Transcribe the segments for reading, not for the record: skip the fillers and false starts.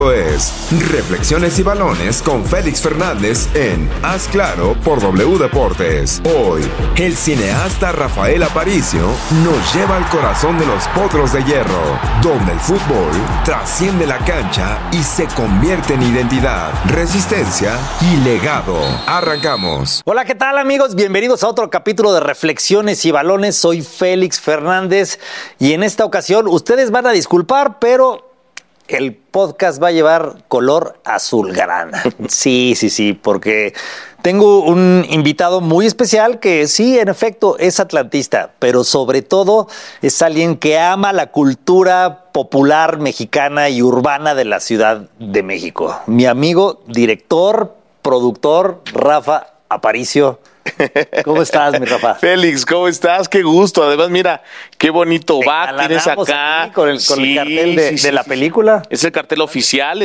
Es Reflexiones y Balones con Félix Fernández en Haz Claro por W Deportes. Hoy, el cineasta Rafael Aparicio nos lleva al corazón de los Potros de Hierro, donde el fútbol trasciende la cancha y se convierte en identidad, resistencia y legado. Arrancamos. Hola, ¿qué tal, amigos? Bienvenidos a otro capítulo de Reflexiones y Balones. Soy Félix Fernández y en esta ocasión ustedes van a disculpar, pero el podcast va a llevar color azulgrana. Sí, porque tengo un invitado muy especial que sí, en efecto, es atlantista, pero sobre todo es alguien que ama la cultura popular mexicana y urbana de la Ciudad de México. Mi amigo, director, productor, Rafa Aparicio. ¿Cómo estás, mi Rafa? Félix, ¿cómo estás? Qué gusto. Además, mira, qué bonito va tienes acá. Con el cartel de la película. Es el cartel oficial.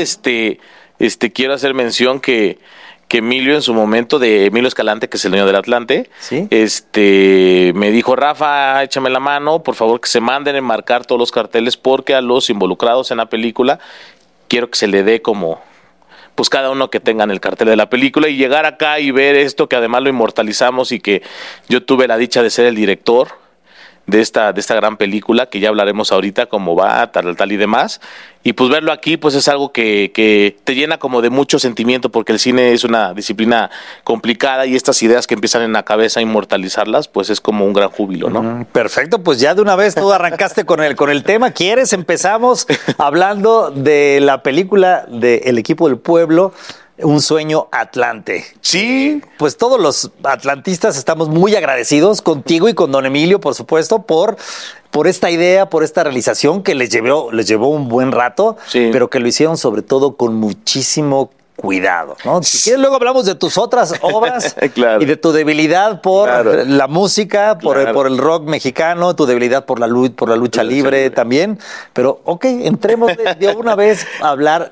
Quiero hacer mención que Emilio, en su momento, de Emilio Escalante, que es el dueño del Atlante, ¿sí? Me dijo: Rafa, échame la mano, por favor, que se manden a enmarcar todos los carteles, porque a los involucrados en la película quiero que se le dé como, pues, cada uno que tengan el cartel de la película, y llegar acá y ver esto, que además lo inmortalizamos y que yo tuve la dicha de ser el director de esta gran película, que ya hablaremos ahorita cómo va, tal y demás, y pues verlo aquí, pues es algo que te llena como de mucho sentimiento, porque el cine es una disciplina complicada y estas ideas que empiezan en la cabeza a inmortalizarlas, pues es como un gran júbilo, ¿no? Perfecto, pues ya de una vez tú arrancaste con el tema. ¿Quieres? Empezamos hablando de la película de El Equipo del Pueblo, Un Sueño Atlante. Sí. Pues todos los atlantistas estamos muy agradecidos contigo y con don Emilio, por supuesto, por esta idea, por esta realización que les llevó un buen rato, sí, pero que lo hicieron sobre todo con muchísimo cuidado, ¿no? Si quieres, luego hablamos de tus otras obras. Claro. Y de tu debilidad por la música, por el rock mexicano, tu debilidad por la lucha libre también. Pero, entremos de una vez a hablar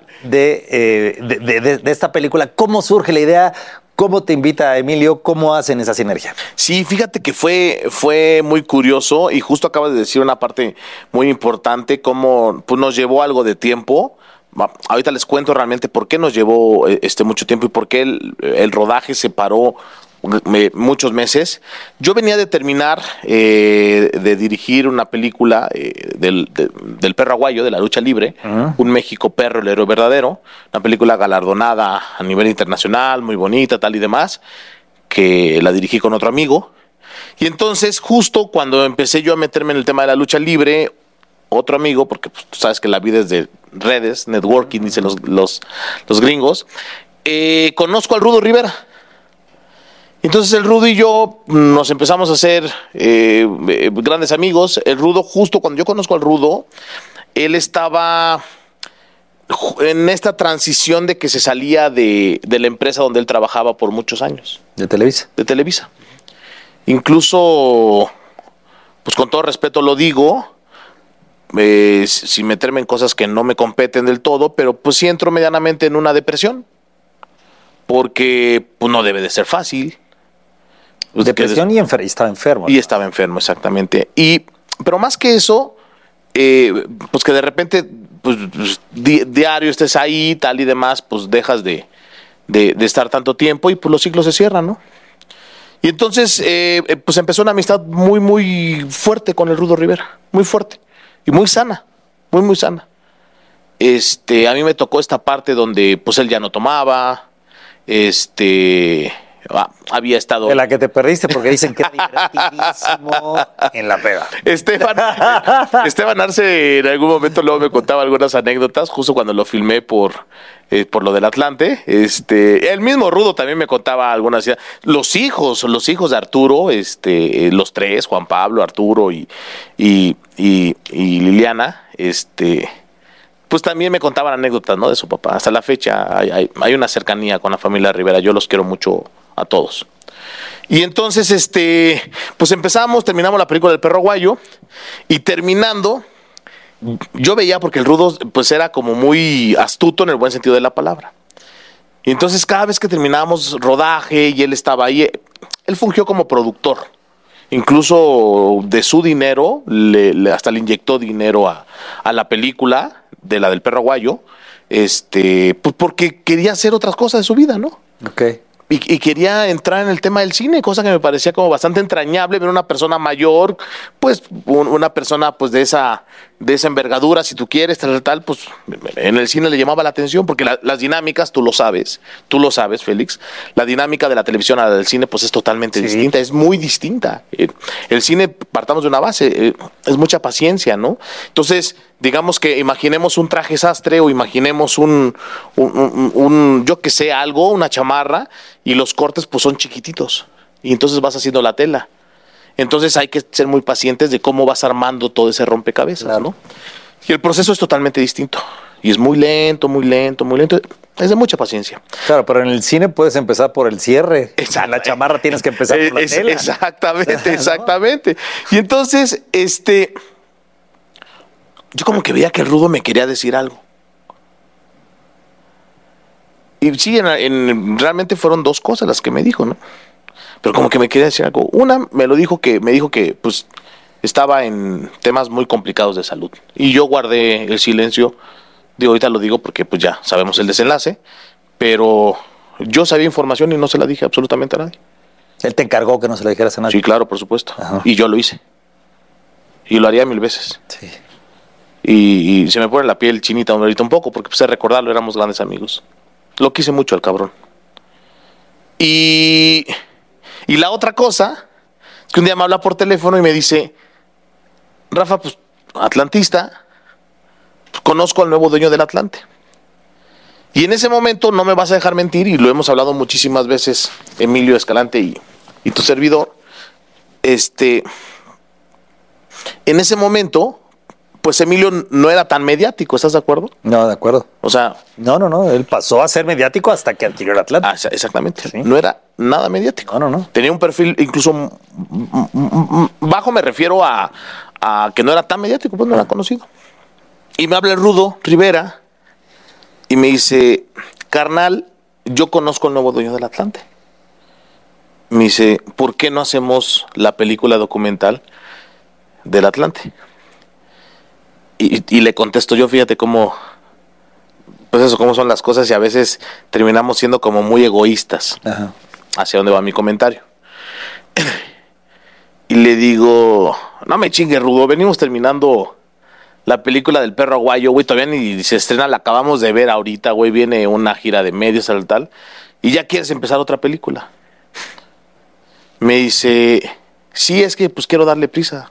de esta película. ¿Cómo surge la idea? ¿Cómo te invita Emilio? ¿Cómo hacen esa sinergia? Sí, fíjate que fue muy curioso, y justo acabas de decir una parte muy importante, cómo pues nos llevó algo de tiempo. Ahorita les cuento realmente por qué nos llevó mucho tiempo y por qué el rodaje se paró muchos meses. Yo venía de terminar de dirigir una película del perro aguayo, de la lucha libre, Un México Perro, el héroe verdadero, una película galardonada a nivel internacional, muy bonita, tal y demás, que la dirigí con otro amigo. Y entonces, justo cuando empecé yo a meterme en el tema de la lucha libre, otro amigo, porque pues, tú sabes que la vida es de redes, networking, dicen los gringos, conozco al Rudo Rivera. Entonces el Rudo y yo nos empezamos a hacer grandes amigos. El Rudo, justo cuando yo conozco al Rudo, él estaba en esta transición de que se salía de la empresa donde él trabajaba por muchos años. ¿De Televisa? De Televisa. Incluso, pues con todo respeto lo digo, sin meterme en cosas que no me competen del todo, pero pues sí entro medianamente en una depresión, porque pues no debe de ser fácil. Pues depresión y estaba enfermo. Y estaba enfermo, exactamente. Pero más que eso, pues que de repente pues diario estés ahí, tal y demás, pues dejas de estar tanto tiempo y pues los ciclos se cierran, ¿no? Y entonces pues empezó una amistad muy, muy fuerte con el Rudo Rivera, muy fuerte. Y muy sana, muy, muy sana. A mí me tocó esta parte donde pues él ya no tomaba, había estado... De la que te perdiste porque dicen que era divertidísimo en la peda. Esteban Arce en algún momento luego me contaba algunas anécdotas, justo cuando lo filmé por lo del Atlante. El mismo Rudo también me contaba algunas. Los hijos de Arturo, los tres, Juan Pablo, Arturo y Liliana, pues también me contaban anécdotas, ¿no?, de su papá. Hasta la fecha hay una cercanía con la familia Rivera. Yo los quiero mucho a todos. Y entonces, pues terminamos la película del perro aguayo, y terminando, yo veía, porque el Rudo pues era como muy astuto en el buen sentido de la palabra. Y entonces cada vez que terminábamos rodaje y él estaba ahí, él fungió como productor. Incluso de su dinero, hasta le inyectó dinero a la película de la del perro aguayo, pues porque quería hacer otras cosas de su vida, ¿no? Ok. Y quería entrar en el tema del cine, cosa que me parecía como bastante entrañable ver una persona mayor, pues una persona pues de esa envergadura, si tú quieres, tal, pues en el cine le llamaba la atención, porque las dinámicas, tú lo sabes, Félix, la dinámica de la televisión a la del cine pues es totalmente distinta, es muy distinta. El cine, partamos de una base, es mucha paciencia, ¿no? Entonces, digamos que imaginemos un traje sastre o imaginemos yo que sé, algo, una chamarra, y los cortes pues son chiquititos, y entonces vas haciendo la tela. Entonces hay que ser muy pacientes de cómo vas armando todo ese rompecabezas, claro, ¿no? Y el proceso es totalmente distinto, y es muy lento, es de mucha paciencia. Claro, pero en el cine puedes empezar por el cierre. Exacto. En la chamarra tienes que empezar por la tela. Exactamente. Y entonces, yo como que veía que el Rudo me quería decir algo. Y sí, realmente fueron dos cosas las que me dijo, ¿no? Pero como que me quería decir algo. Una, me dijo que pues estaba en temas muy complicados de salud. Y yo guardé el silencio. Digo, ahorita lo digo porque pues ya sabemos el desenlace. Pero yo sabía información y no se la dije absolutamente a nadie. ¿Él te encargó que no se la dijeras a nadie? Sí, claro, por supuesto. Ajá. Y yo lo hice. Y lo haría 1000 veces. Sí. Y se me pone la piel chinita ahorita un poco, porque pues recordarlo, éramos grandes amigos. Lo quise mucho al cabrón. Y la otra cosa es que un día me habla por teléfono y me dice: Rafa, pues atlantista, pues, conozco al nuevo dueño del Atlante. Y en ese momento, no me vas a dejar mentir, y lo hemos hablado muchísimas veces, Emilio Escalante y tu servidor, en ese momento, pues Emilio no era tan mediático, ¿estás de acuerdo? No, de acuerdo. O sea... No, él pasó a ser mediático hasta que adquirió el Atlante. Exactamente, ¿Sí? No era nada mediático. No. Tenía un perfil incluso bajo, me refiero a que no era tan mediático, pues no era conocido. Y me habla el Rudo Rivera y me dice: carnal, yo conozco al nuevo dueño del Atlante. Me dice: ¿por qué no hacemos la película documental del Atlante? Y le contesto yo, fíjate cómo, pues eso, cómo son las cosas, y a veces terminamos siendo como muy egoístas. Ajá. Hacia dónde va mi comentario. Y le digo: no me chingue, Rudo, venimos terminando la película del perro aguayo, güey, todavía ni se estrena, la acabamos de ver ahorita, güey, viene una gira de medios tal, y ya quieres empezar otra película. Me dice: sí, es que pues quiero darle prisa.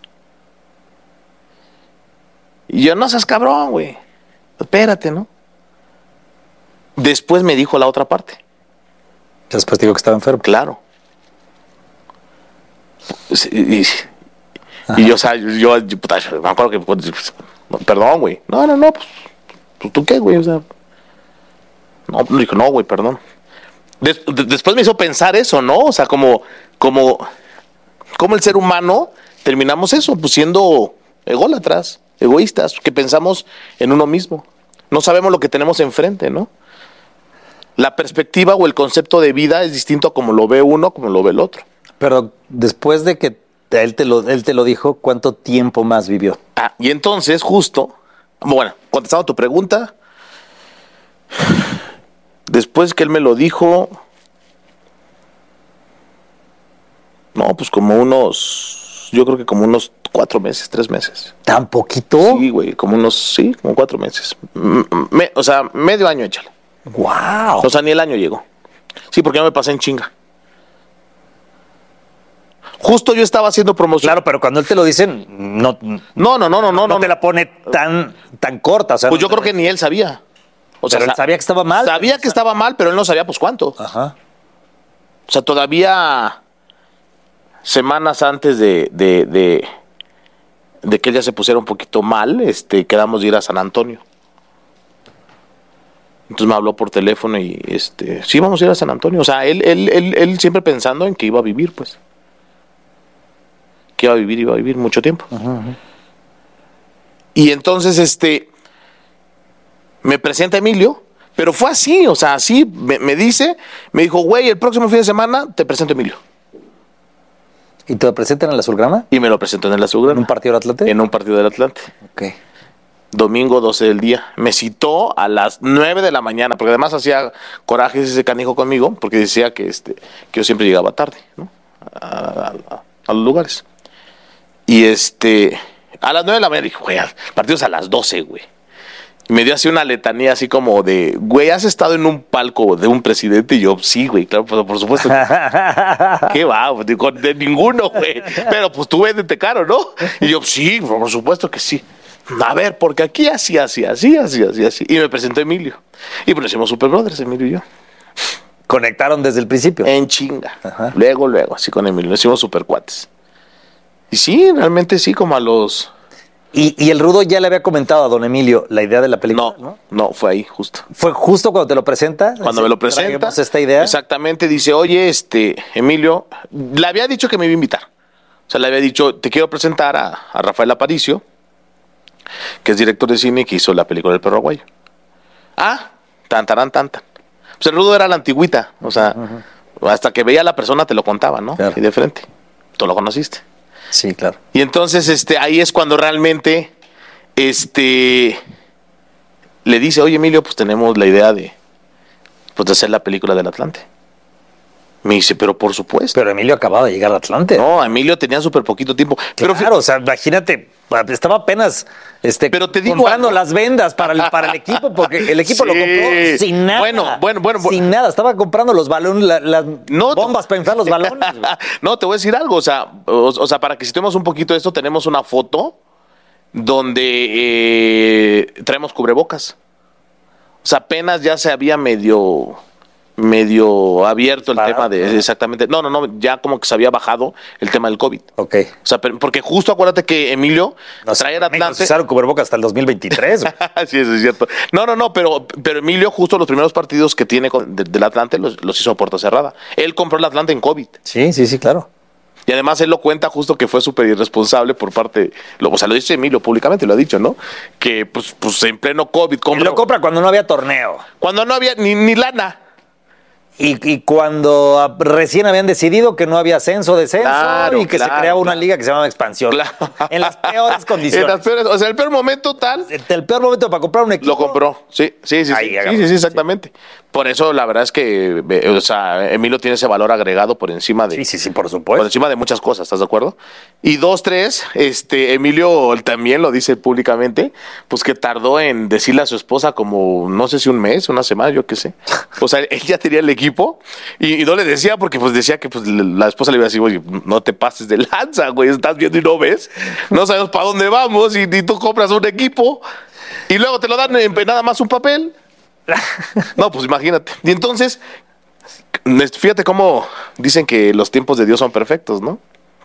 Y yo: no seas cabrón, güey, espérate, ¿no? Después me dijo la otra parte. Después dijo que estaba enfermo. Claro. Y yo, o sea, yo me acuerdo que, pues, perdón, güey. No, pues, ¿tú qué, güey? O sea, no, dijo, no, güey, perdón. Después me hizo pensar eso, ¿no? O sea, como el ser humano terminamos eso, pues siendo ególatras, egoístas, que pensamos en uno mismo. No sabemos lo que tenemos enfrente, ¿no? La perspectiva o el concepto de vida es distinto a como lo ve uno, como lo ve el otro. Pero después de que él te lo dijo, ¿cuánto tiempo más vivió? Y entonces, justo, bueno, contestando tu pregunta, después que él me lo dijo, no, pues yo creo que como unos 4 meses, 3 meses. ¿Tan poquito? Sí, güey, como 4 meses. O sea, medio año, échale. ¡Wow! O sea, ni el año llegó. Sí, porque yo me pasé en chinga. Justo yo estaba haciendo promoción. Claro, pero cuando él te lo dice, no te la pone tan corta. O sea, pues yo creo que ni él sabía. O sea, pero él sabía que estaba mal. Sabía que estaba mal, pero él no sabía pues cuánto. Ajá. O sea, todavía semanas antes de que él ya se pusiera un poquito mal, quedamos de ir a San Antonio. Entonces me habló por teléfono y sí, vamos a ir a San Antonio. O sea, él siempre pensando en que iba a vivir, pues. Que iba a vivir mucho tiempo. Ajá. Y entonces me presenta Emilio, pero fue así, o sea, así me dijo, güey, el próximo fin de semana te presento a Emilio. ¿Y te lo presentan en el Azulgrama? Y me lo presentó en el Azulgrama. ¿En un partido del Atlante? En un partido del Atlante. Ok. domingo 12 del día. Me citó a las 9 de la mañana, porque además hacía corajes ese canijo conmigo, porque decía que yo siempre llegaba tarde, ¿no? A los lugares. Y a las 9 de la mañana dije, güey, el partido es a las 12, güey. Y me dio así una letanía así como de, güey, ¿has estado en un palco de un presidente? Y yo, sí, güey, claro, pues, por supuesto. ¿Qué va? Pues, de ninguno, güey. Pero pues tú véndete caro, ¿no? Y yo, sí, por supuesto que sí. A ver, porque aquí así. Y me presentó Emilio. Y pues nos hicimos Super Brothers, Emilio y yo. Conectaron desde el principio. En chinga. Ajá. Luego, así con Emilio. Nos hicimos super cuates. Y sí, realmente sí, como a los... Y el Rudo ya le había comentado a don Emilio la idea de la película, ¿no? No, fue ahí, justo. ¿Fue justo cuando te lo presenta? Cuando me lo presenta. Esta idea. Exactamente, dice, oye, Emilio, le había dicho que me iba a invitar. O sea, le había dicho, te quiero presentar a Rafael Aparicio, que es director de cine que hizo la película del perro aguayo. Tan. Pues el Rudo era la antigüita, o sea, hasta que veía a la persona te lo contaba, ¿no? Claro. Y de frente. Tú lo conociste. Sí, claro. Y entonces ahí es cuando realmente le dice, oye Emilio, pues tenemos la idea de hacer la película del Atlante. Me dice, pero por supuesto. Pero Emilio acababa de llegar al Atlante. No, Emilio tenía súper poquito tiempo. Claro, pero o sea, imagínate, estaba apenas pero te digo comprando las vendas para el equipo, porque el equipo lo compró sin nada. Bueno. Sin nada, estaba comprando los balones, las bombas para inflar los balones. No, te voy a decir algo, o sea, para que situemos un poquito esto, tenemos una foto donde traemos cubrebocas. O sea, apenas ya se había medio abierto el tema de exactamente. No, ya como que se había bajado el tema del COVID. Ok. O sea, porque justo acuérdate que Emilio traía el Atlante. Usaron cubrebocas hasta el 2023. Sí, eso es cierto. No, pero Emilio justo los primeros partidos que tiene del Atlante los hizo a puerta cerrada. Él compró el Atlante en COVID. Sí, claro. Y además él lo cuenta justo que fue súper irresponsable por parte, o sea, lo dice Emilio públicamente, lo ha dicho, ¿no? Que pues en pleno COVID compró. Y lo compra cuando no había torneo. Cuando no había ni lana. Y cuando recién habían decidido que no había ascenso, descenso, y que se creaba una liga que se llamaba Expansión. Claro. En las peores condiciones. O sea, el peor momento tal. El peor momento para comprar un equipo. Lo compró, sí, exactamente. Sí. Por eso la verdad es que, o sea, Emilio tiene ese valor agregado por encima de... Sí, por supuesto. Por encima de muchas cosas, ¿estás de acuerdo? Y 2, 3, Emilio también lo dice públicamente, pues que tardó en decirle a su esposa como, no sé si un mes, una semana, yo qué sé. O sea, él ya tenía el equipo y no le decía porque pues decía que pues la esposa le iba a decir, oye, no te pases de lanza, güey, estás viendo y no ves, no sabemos para dónde vamos y tú compras un equipo y luego te lo dan en nada más un papel. No, pues imagínate. Y entonces, fíjate cómo dicen que los tiempos de Dios son perfectos, ¿no?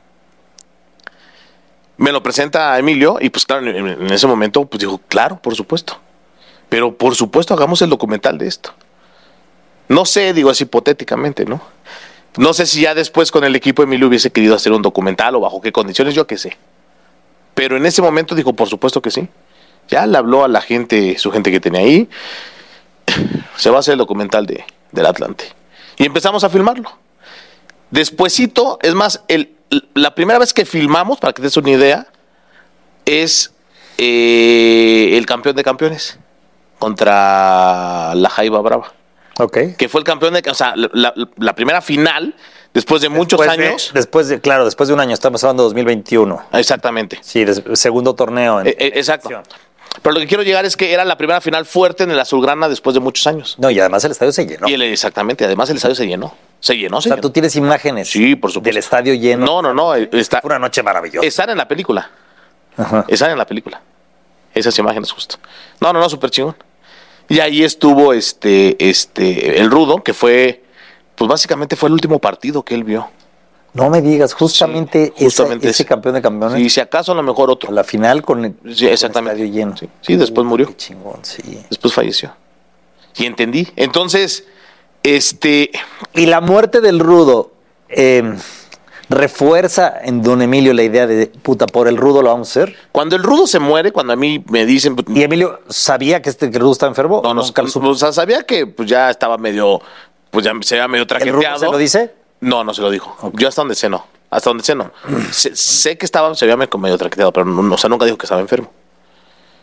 Me lo presenta a Emilio y pues claro, en ese momento pues dijo, claro, por supuesto. Pero por supuesto hagamos el documental de esto. No sé, digo así hipotéticamente, ¿no? No sé si ya después con el equipo Emilio hubiese querido hacer un documental o bajo qué condiciones, yo qué sé. Pero en ese momento dijo, por supuesto que sí. Ya le habló a la gente, su gente que tenía ahí. Se va a hacer el documental del Atlante. Y empezamos a filmarlo. Despuésito, es más, la primera vez que filmamos, para que te des una idea, es el campeón de campeones contra la Jaiba Brava. Ok. Que fue el campeón o sea, la primera final, después de muchos años. Después de un año, estamos hablando de 2021. Exactamente. Sí, segundo torneo. Exacto. Pero lo que quiero llegar es que era la primera final fuerte en el Azulgrana después de muchos años. No, y además el estadio se llenó. Exactamente, además el estadio se llenó. O sea, tú tienes imágenes. Sí, por supuesto. Del estadio lleno. No. Fue una noche maravillosa. Están en la película. Ajá. Están en la película. Esas imágenes justo. No, súper chingón. Y ahí estuvo el Rudo, que fue, pues básicamente fue el último partido que él vio. No me digas, justamente ese campeón de campeones. Y si acaso a lo mejor otro. La final con el estadio lleno. Sí, después murió. Qué chingón, sí. Después falleció. Y entendí. Entonces, Y la muerte del Rudo refuerza en don Emilio la idea de, puta, por el Rudo lo vamos a hacer. Cuando el Rudo se muere, cuando a mí me dicen... ¿Y Emilio sabía que el Rudo estaba enfermo? No, o sea, sabía que pues ya estaba medio... Pues ya se veía medio traqueteado. ¿El Rudo se lo dice? No se lo dijo. Okay. Yo hasta donde sé no. Sé que se veía medio traqueteado, pero no, o sea, nunca dijo que estaba enfermo.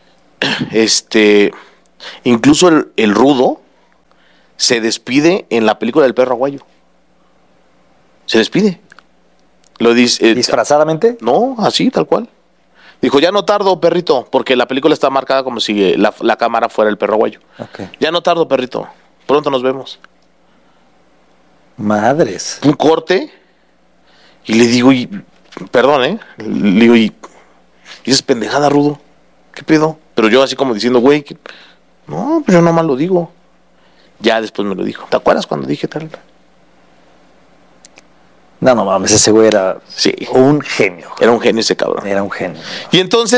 incluso el Rudo se despide en la película del perro aguayo. Se despide. Lo dice. ¿Disfrazadamente? No, así, tal cual. Dijo, ya no tardo, perrito, porque la película está marcada como si la cámara fuera el perro aguayo. Okay. Ya no tardo, perrito. Pronto nos vemos. Madres. Un corte. Y le digo, perdón, le digo, y es pendejada, Rudo. ¿Qué pedo? Pero yo así como diciendo, güey, no, pues yo nomás lo digo. Ya después me lo dijo. ¿Te acuerdas cuando dije tal? No mames, ese güey era un genio. Era un genio ese cabrón. Era un genio. Y entonces,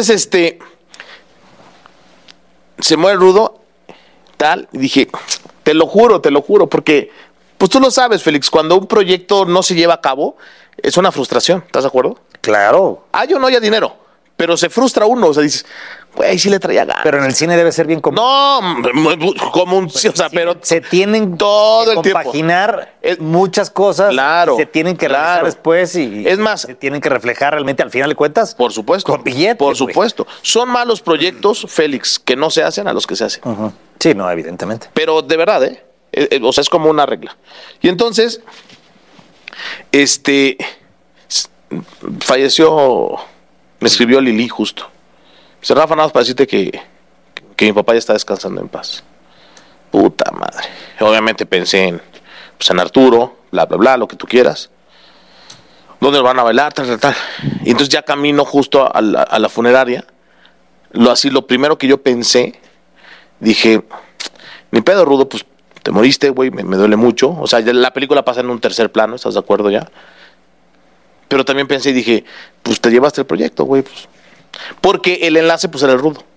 se muere el Rudo, tal, y dije, te lo juro, porque, pues tú lo sabes, Félix, cuando un proyecto no se lleva a cabo, es una frustración, ¿estás de acuerdo? Claro. Hay o no haya dinero, pero se frustra uno, o sea, dices, güey, sí le traía ganas. Pero en el cine debe ser bien común. No, como un, sí, o sea, pero se tienen todo que el tiempo compaginar muchas cosas. Claro, se tienen que realizar después y es más, se tienen que reflejar realmente al final de cuentas. Por supuesto. Con billetes. Por supuesto. Son malos proyectos, Félix, que no se hacen a los que se hacen. Uh-huh. Sí, no, evidentemente. Pero de verdad, o sea, es como una regla. Y entonces, falleció, me escribió Lili justo. Dice, Rafa, nada más para decirte que mi papá ya está descansando en paz. Puta madre. Obviamente pensé en Arturo, bla, bla, bla, lo que tú quieras. ¿Dónde lo van a bailar? Tal. Y entonces ya camino justo a la funeraria. Lo primero que yo pensé, dije, ni pedo, Rudo, pues te moriste, güey, me duele mucho. O sea, la película pasa en un tercer plano, ¿estás de acuerdo ya? Pero también pensé y dije, pues te llevaste el proyecto, güey, pues. Porque el enlace, pues era el Rudo.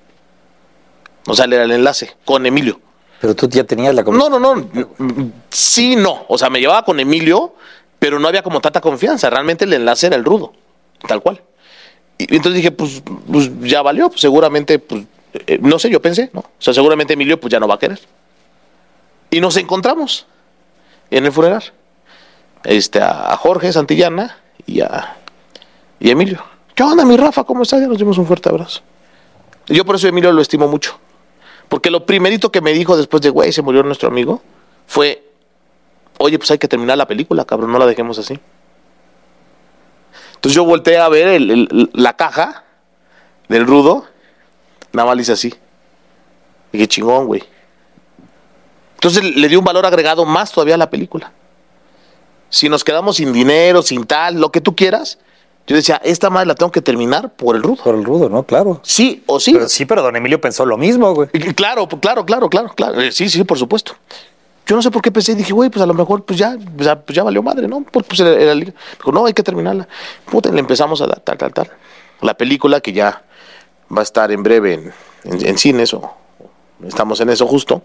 O sea, era el enlace con Emilio. Pero tú ya tenías la confianza. No. Sí, no. O sea, me llevaba con Emilio, pero no había como tanta confianza. Realmente el enlace era el Rudo, tal cual. Y entonces dije, pues ya valió, pues seguramente, pues, no sé, yo pensé, ¿no? O sea, seguramente Emilio, pues ya no va a querer. Y nos encontramos en el funeral. A Jorge Santillana y a Emilio. ¿Qué onda, mi Rafa? ¿Cómo estás? Ya nos dimos un fuerte abrazo. Y yo por eso a Emilio lo estimo mucho. Porque lo primerito que me dijo después de, güey, se murió nuestro amigo, fue, oye, pues hay que terminar la película, cabrón, no la dejemos así. Entonces yo volteé a ver la caja del Rudo, nada más le hice así. Y qué chingón, güey. Entonces le dio un valor agregado más todavía a la película. Si nos quedamos sin dinero, sin tal, lo que tú quieras, yo decía, esta madre la tengo que terminar por el Rudo. Por el Rudo, ¿no? Claro. Sí o sí. Pero don Emilio pensó lo mismo, güey. Claro. Sí, por supuesto. Yo no sé por qué pensé, dije, güey, pues a lo mejor pues ya valió madre, ¿no? Pues era dijo, no, hay que terminarla. Puta, le empezamos a dar tal. La película que ya va a estar en breve en cines, o estamos en eso justo,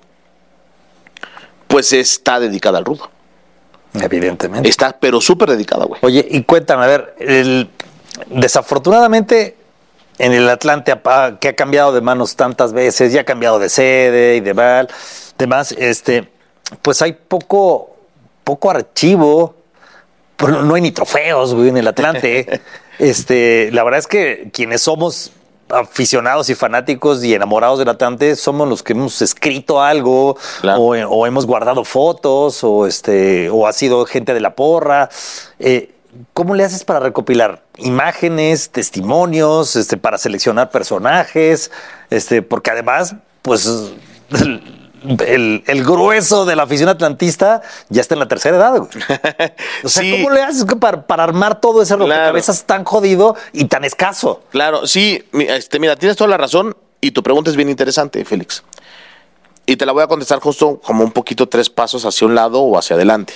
pues está dedicada al Rudo. Evidentemente. Está, pero súper dedicada, güey. Oye, y cuéntame, a ver, desafortunadamente en el Atlante, que ha cambiado de manos tantas veces, ya ha cambiado de sede y demás, pues hay poco archivo, no hay ni trofeos, güey, en el Atlante. La verdad es que quienes somos aficionados y fanáticos y enamorados del Atlante somos los que hemos escrito algo, claro, o hemos guardado fotos, o ha sido gente de la porra. ¿Cómo le haces para recopilar imágenes, testimonios, para seleccionar personajes? Porque además, pues el grueso de la afición atlantista ya está en la tercera edad, güey. O sea, sí. ¿Cómo le haces para armar todo ese rompecabezas tan jodido y tan escaso? Claro, sí, mira, tienes toda la razón y tu pregunta es bien interesante, Félix. Y te la voy a contestar justo como un poquito 3 pasos hacia un lado o hacia adelante.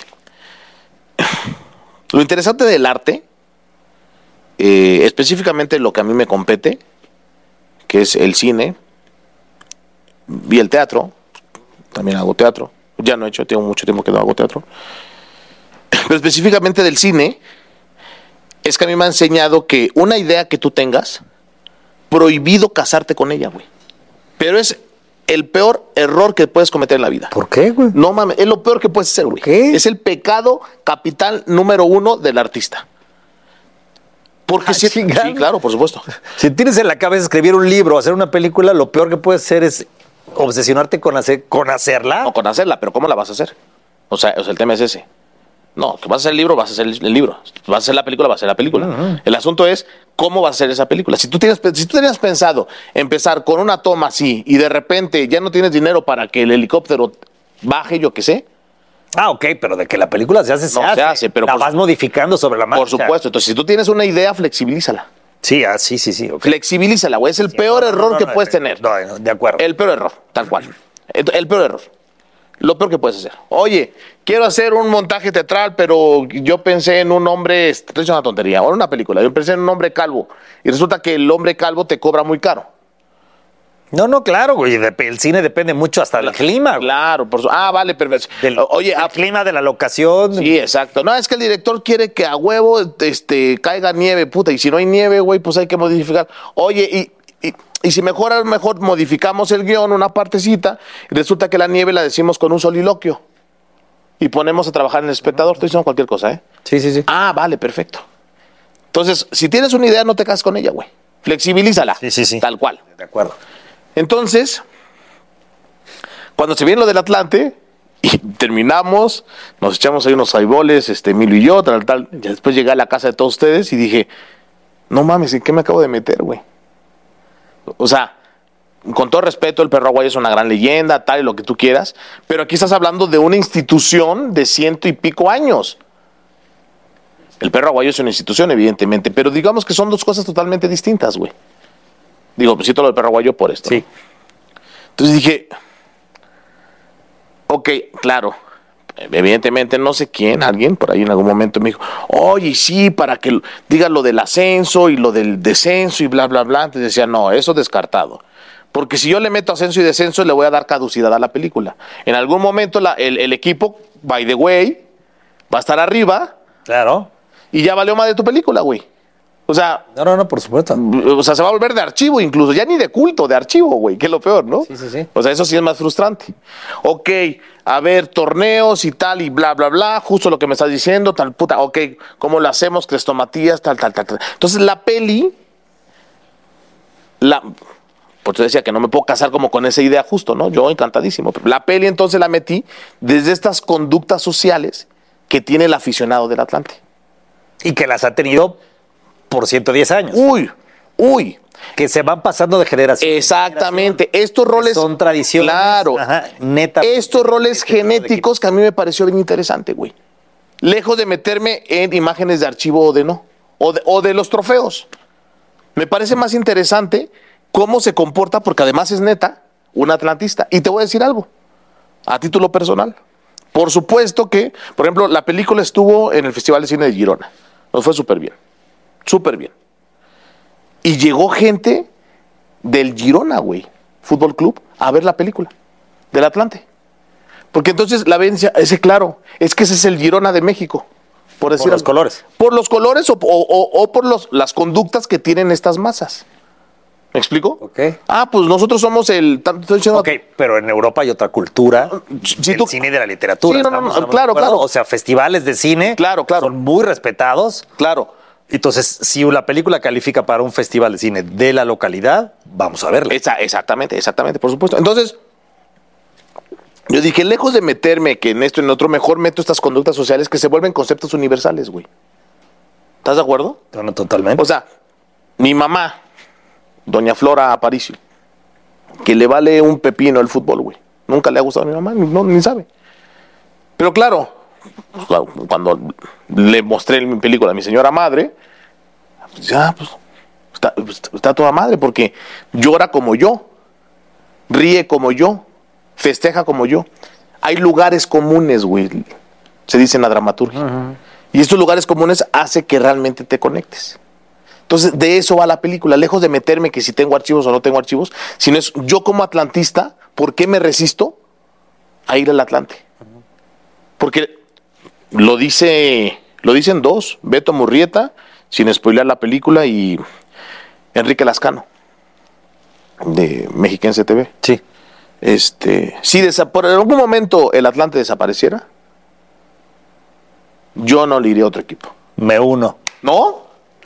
Lo interesante del arte, específicamente lo que a mí me compete, que es el cine y el teatro. También hago teatro. Ya no he hecho, tengo mucho tiempo que no hago teatro. Pero específicamente del cine, es que a mí me ha enseñado que una idea que tú tengas, prohibido casarte con ella, güey. Pero es el peor error que puedes cometer en la vida. ¿Por qué, güey? No mames, es lo peor que puedes hacer, güey. ¿Qué? Es el pecado capital número 1 del artista. Porque sí, claro, por supuesto. Si tienes en la cabeza escribir un libro o hacer una película, lo peor que puedes hacer es obsesionarte con hacerla. No, con hacerla, pero ¿cómo la vas a hacer? O sea, el tema es ese. No, que vas a hacer el libro, vas a hacer el libro. Vas a hacer la película, vas a hacer la película. Uh-huh. El asunto es cómo vas a hacer esa película. Si tú tenías pensado empezar con una toma así y de repente ya no tienes dinero para que el helicóptero baje, yo qué sé. Ah, ok, pero de que la película se hace, pero la vas modificando sobre la marcha. Por supuesto. Entonces, si tú tienes una idea, flexibilízala. Sí, sí. Okay. Flexibilízala, güey. Es el peor error que puedes tener. No, de acuerdo. El peor error, tal cual. El peor error. Lo peor que puedes hacer. Oye, quiero hacer un montaje teatral, pero yo pensé en un hombre, es una tontería, o en una película, yo pensé en un hombre calvo, y resulta que el hombre calvo te cobra muy caro. No, claro, güey, el cine depende mucho hasta del clima. Güey. Claro, vale, perfecto. Oye, el clima de la locación. Sí, exacto. No, es que el director quiere que a huevo caiga nieve, puta, y si no hay nieve, güey, pues hay que modificar. Oye, y si mejor modificamos el guión, una partecita, y resulta que la nieve la decimos con un soliloquio. Y ponemos a trabajar en el espectador. Estoy diciendo cualquier cosa, ¿eh? Sí. Ah, vale, perfecto. Entonces, si tienes una idea, no te cases con ella, güey. Flexibilízala. Sí. Tal cual. De acuerdo. Entonces, cuando se viene lo del Atlante, y terminamos, nos echamos ahí unos highballs, Emilio y yo, tal. Ya después llegué a la casa de todos ustedes y dije, no mames, ¿en qué me acabo de meter, güey? O sea, con todo respeto, el Perro Aguayo es una gran leyenda, tal y lo que tú quieras, pero aquí estás hablando de una institución de 100 y pico años. El Perro Aguayo es una institución, evidentemente, pero digamos que son dos cosas totalmente distintas, güey. Digo, pues cito lo del Perro Aguayo por esto. Sí. Entonces dije, ok, claro, evidentemente no sé quién, alguien por ahí en algún momento me dijo, oye, sí, para que digas lo del ascenso y lo del descenso y bla, bla, bla. Entonces decía, no, eso descartado. Porque si yo le meto ascenso y descenso, le voy a dar caducidad a la película. En algún momento el equipo, by the way, va a estar arriba. Claro. Y ya valió más de tu película, güey. O sea... No, por supuesto. O sea, se va a volver de archivo incluso. Ya ni de culto, de archivo, güey. Que es lo peor, ¿no? Sí. O sea, eso sí es más frustrante. Ok, a ver, torneos y tal y bla, bla, bla. Justo lo que me estás diciendo, tal puta. Ok, ¿cómo lo hacemos? Crestomatías, tal. Entonces, la peli... Por eso decía que no me puedo casar como con esa idea justo, ¿no? Yo encantadísimo. Pero la peli entonces la metí desde estas conductas sociales que tiene el aficionado del Atlante. Y que las ha tenido por 110 años. Uy. Que se van pasando de generación. Exactamente. Estos roles... Son tradiciones. Claro. Neta. Estos roles genéticos que a mí me pareció bien interesante, güey. Lejos de meterme en imágenes de archivo o de no. O de los trofeos. Me parece más interesante cómo se comporta, porque además es neta, un atlantista. Y te voy a decir algo, a título personal. Por supuesto que, por ejemplo, la película estuvo en el Festival de Cine de Girona. Nos fue súper bien. Y llegó gente del Girona, güey, Fútbol Club, a ver la película del Atlante. Porque entonces la ven, claro, es que ese es el Girona de México. Por los colores. Por los colores o por las conductas que tienen estas masas. ¿Me explico? Ok. Pues nosotros somos el... Ok, pero en Europa hay otra cultura. El cine y de la literatura. Sí, claro. O sea, festivales de cine. Claro. Son muy respetados. Claro. Entonces, si la película califica para un festival de cine de la localidad, vamos a verla. Exactamente, por supuesto. Entonces, yo dije, lejos de meterme que en esto y en otro, mejor meto estas conductas sociales que se vuelven conceptos universales, güey. ¿Estás de acuerdo? No, totalmente. O sea, mi mamá, doña Flora Aparicio, que le vale un pepino el fútbol, güey. Nunca le ha gustado a mi mamá, ni sabe. Pero claro, cuando le mostré mi película a mi señora madre, pues ya, está toda madre, porque llora como yo, ríe como yo, festeja como yo. Hay lugares comunes, güey, se dice en la dramaturgia. Uh-huh. Y estos lugares comunes hace que realmente te conectes. Entonces, de eso va la película, lejos de meterme que si tengo archivos o no tengo archivos, sino es yo como atlantista, ¿por qué me resisto a ir al Atlante? Uh-huh. Porque lo dicen dos, Beto Murrieta, sin spoilear la película, y Enrique Lascano, de Mexiquense TV. Sí. Si por algún momento el Atlante desapareciera, yo no le iría a otro equipo. Me uno. ¿No?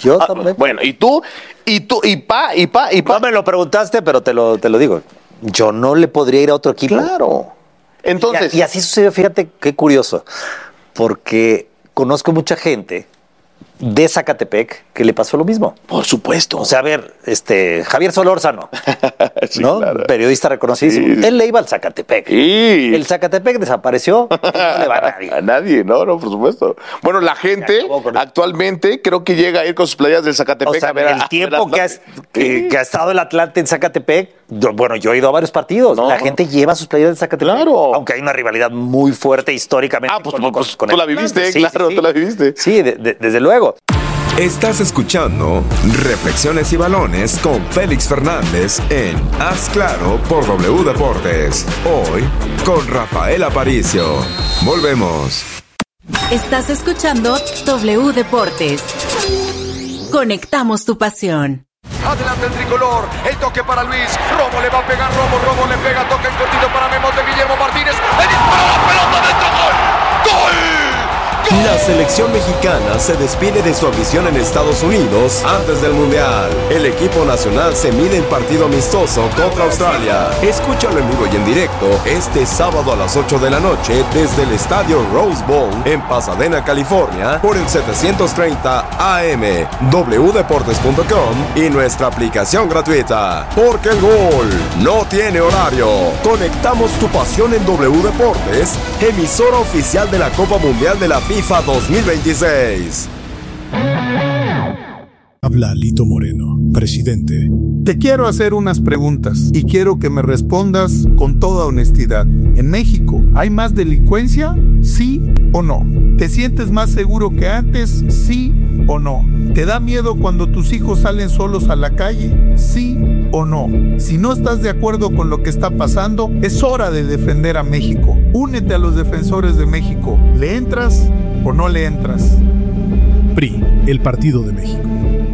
Yo también. Bueno, y pa. No me lo preguntaste, pero te lo digo. Yo no le podría ir a otro equipo. Claro. Entonces. Y así sucedió, fíjate qué curioso. Porque conozco mucha gente de Zacatepec que le pasó lo mismo. Por supuesto. O sea, a ver, Javier Solórzano, Sí, ¿no? claro. Periodista reconocidísimo. Sí. Él le iba al Zacatepec. Sí. El Zacatepec desapareció. No le va a nadie. A nadie, no, por supuesto. Bueno, la gente actualmente creo que llega a ir con sus playas del Zacatepec. O sea, a ver el tiempo que ha estado el Atlante en Zacatepec, yo he ido a varios partidos. No. La gente lleva sus playas del Zacatepec. Claro. Aunque hay una rivalidad muy fuerte históricamente. Pues con tú el la viviste, Atlante. claro, tú la viviste. Sí, desde luego. Estás escuchando Reflexiones y Balones con Félix Fernández en Haz Claro por W Deportes. Hoy con Rafael Aparicio. Volvemos. Estás escuchando W Deportes. Conectamos tu pasión. Adelante el tricolor, el toque para Luis, Romo le va a pegar, Romo le pega, toque en cortito para Memos de Guillermo Martínez, el disparo, la pelota dentro, gol. La selección mexicana se despide de su ambición en Estados Unidos antes del Mundial. El equipo nacional se mide en partido amistoso contra Australia. Escúchalo en vivo y en directo este sábado a las 8 de la noche desde el estadio Rose Bowl en Pasadena, California, por el 730 AM, wdeportes.com y nuestra aplicación gratuita. Porque el gol no tiene horario. Conectamos tu pasión en W Deportes, emisora oficial de la Copa Mundial de la FIFA 2026. Habla Lito Moreno, presidente. Te quiero hacer unas preguntas y quiero que me respondas con toda honestidad. ¿En México hay más delincuencia? ¿Sí o no? ¿Te sientes más seguro que antes? ¿Sí o no? ¿Te da miedo cuando tus hijos salen solos a la calle? ¿Sí o no? Si no estás de acuerdo con lo que está pasando, es hora de defender a México. Únete a los defensores de México. ¿Le entras o no le entras? PRI, el Partido de México.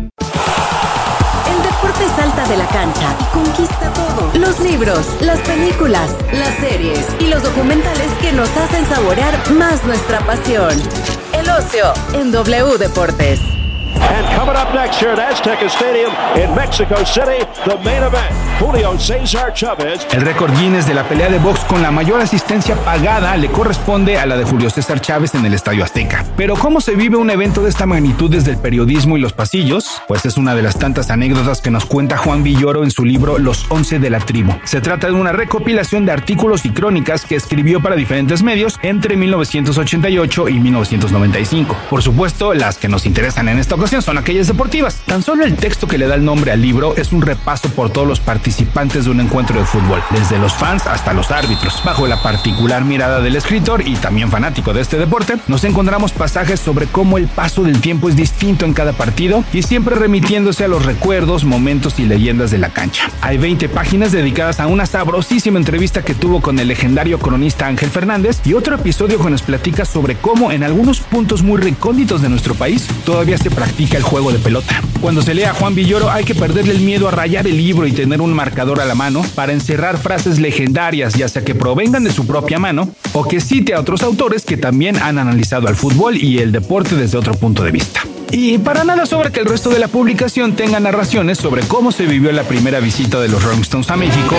El deporte salta de la cancha y conquista todo. Los libros, las películas, las series y los documentales que nos hacen saborear más nuestra pasión. El ocio en W Deportes. And coming up next here at Azteca Stadium in Mexico City, the main event, Julio César Chávez. El récord Guinness de la pelea de box con la mayor asistencia pagada le corresponde a la de Julio César Chávez en el Estadio Azteca. Pero ¿cómo se vive un evento de esta magnitud desde el periodismo y los pasillos? Pues es una de las tantas anécdotas que nos cuenta Juan Villoro en su libro Los 11 de la Tribu. Se trata de una recopilación de artículos y crónicas que escribió para diferentes medios entre 1988 y 1995. Por supuesto, las que nos interesan en esta ocasión son aquellas deportivas. Tan solo el texto que le da el nombre al libro es un repaso por todos los participantes de un encuentro de fútbol, desde los fans hasta los árbitros. Bajo la particular mirada del escritor y también fanático de este deporte, nos encontramos pasajes sobre cómo el paso del tiempo es distinto en cada partido y siempre remitiéndose a los recuerdos, momentos y leyendas de la cancha. Hay 20 páginas dedicadas a una sabrosísima entrevista que tuvo con el legendario cronista Ángel Fernández y otro episodio que nos platica sobre cómo en algunos puntos muy recónditos de nuestro país todavía se practica el juego de pelota. Cuando se lee a Juan Villoro hay que perderle el miedo a rayar el libro y tener un marcador a la mano para encerrar frases legendarias, ya sea que provengan de su propia mano o que cite a otros autores que también han analizado al fútbol y el deporte desde otro punto de vista. Y para nada sobra que el resto de la publicación tenga narraciones sobre cómo se vivió la primera visita de los Rolling Stones a México,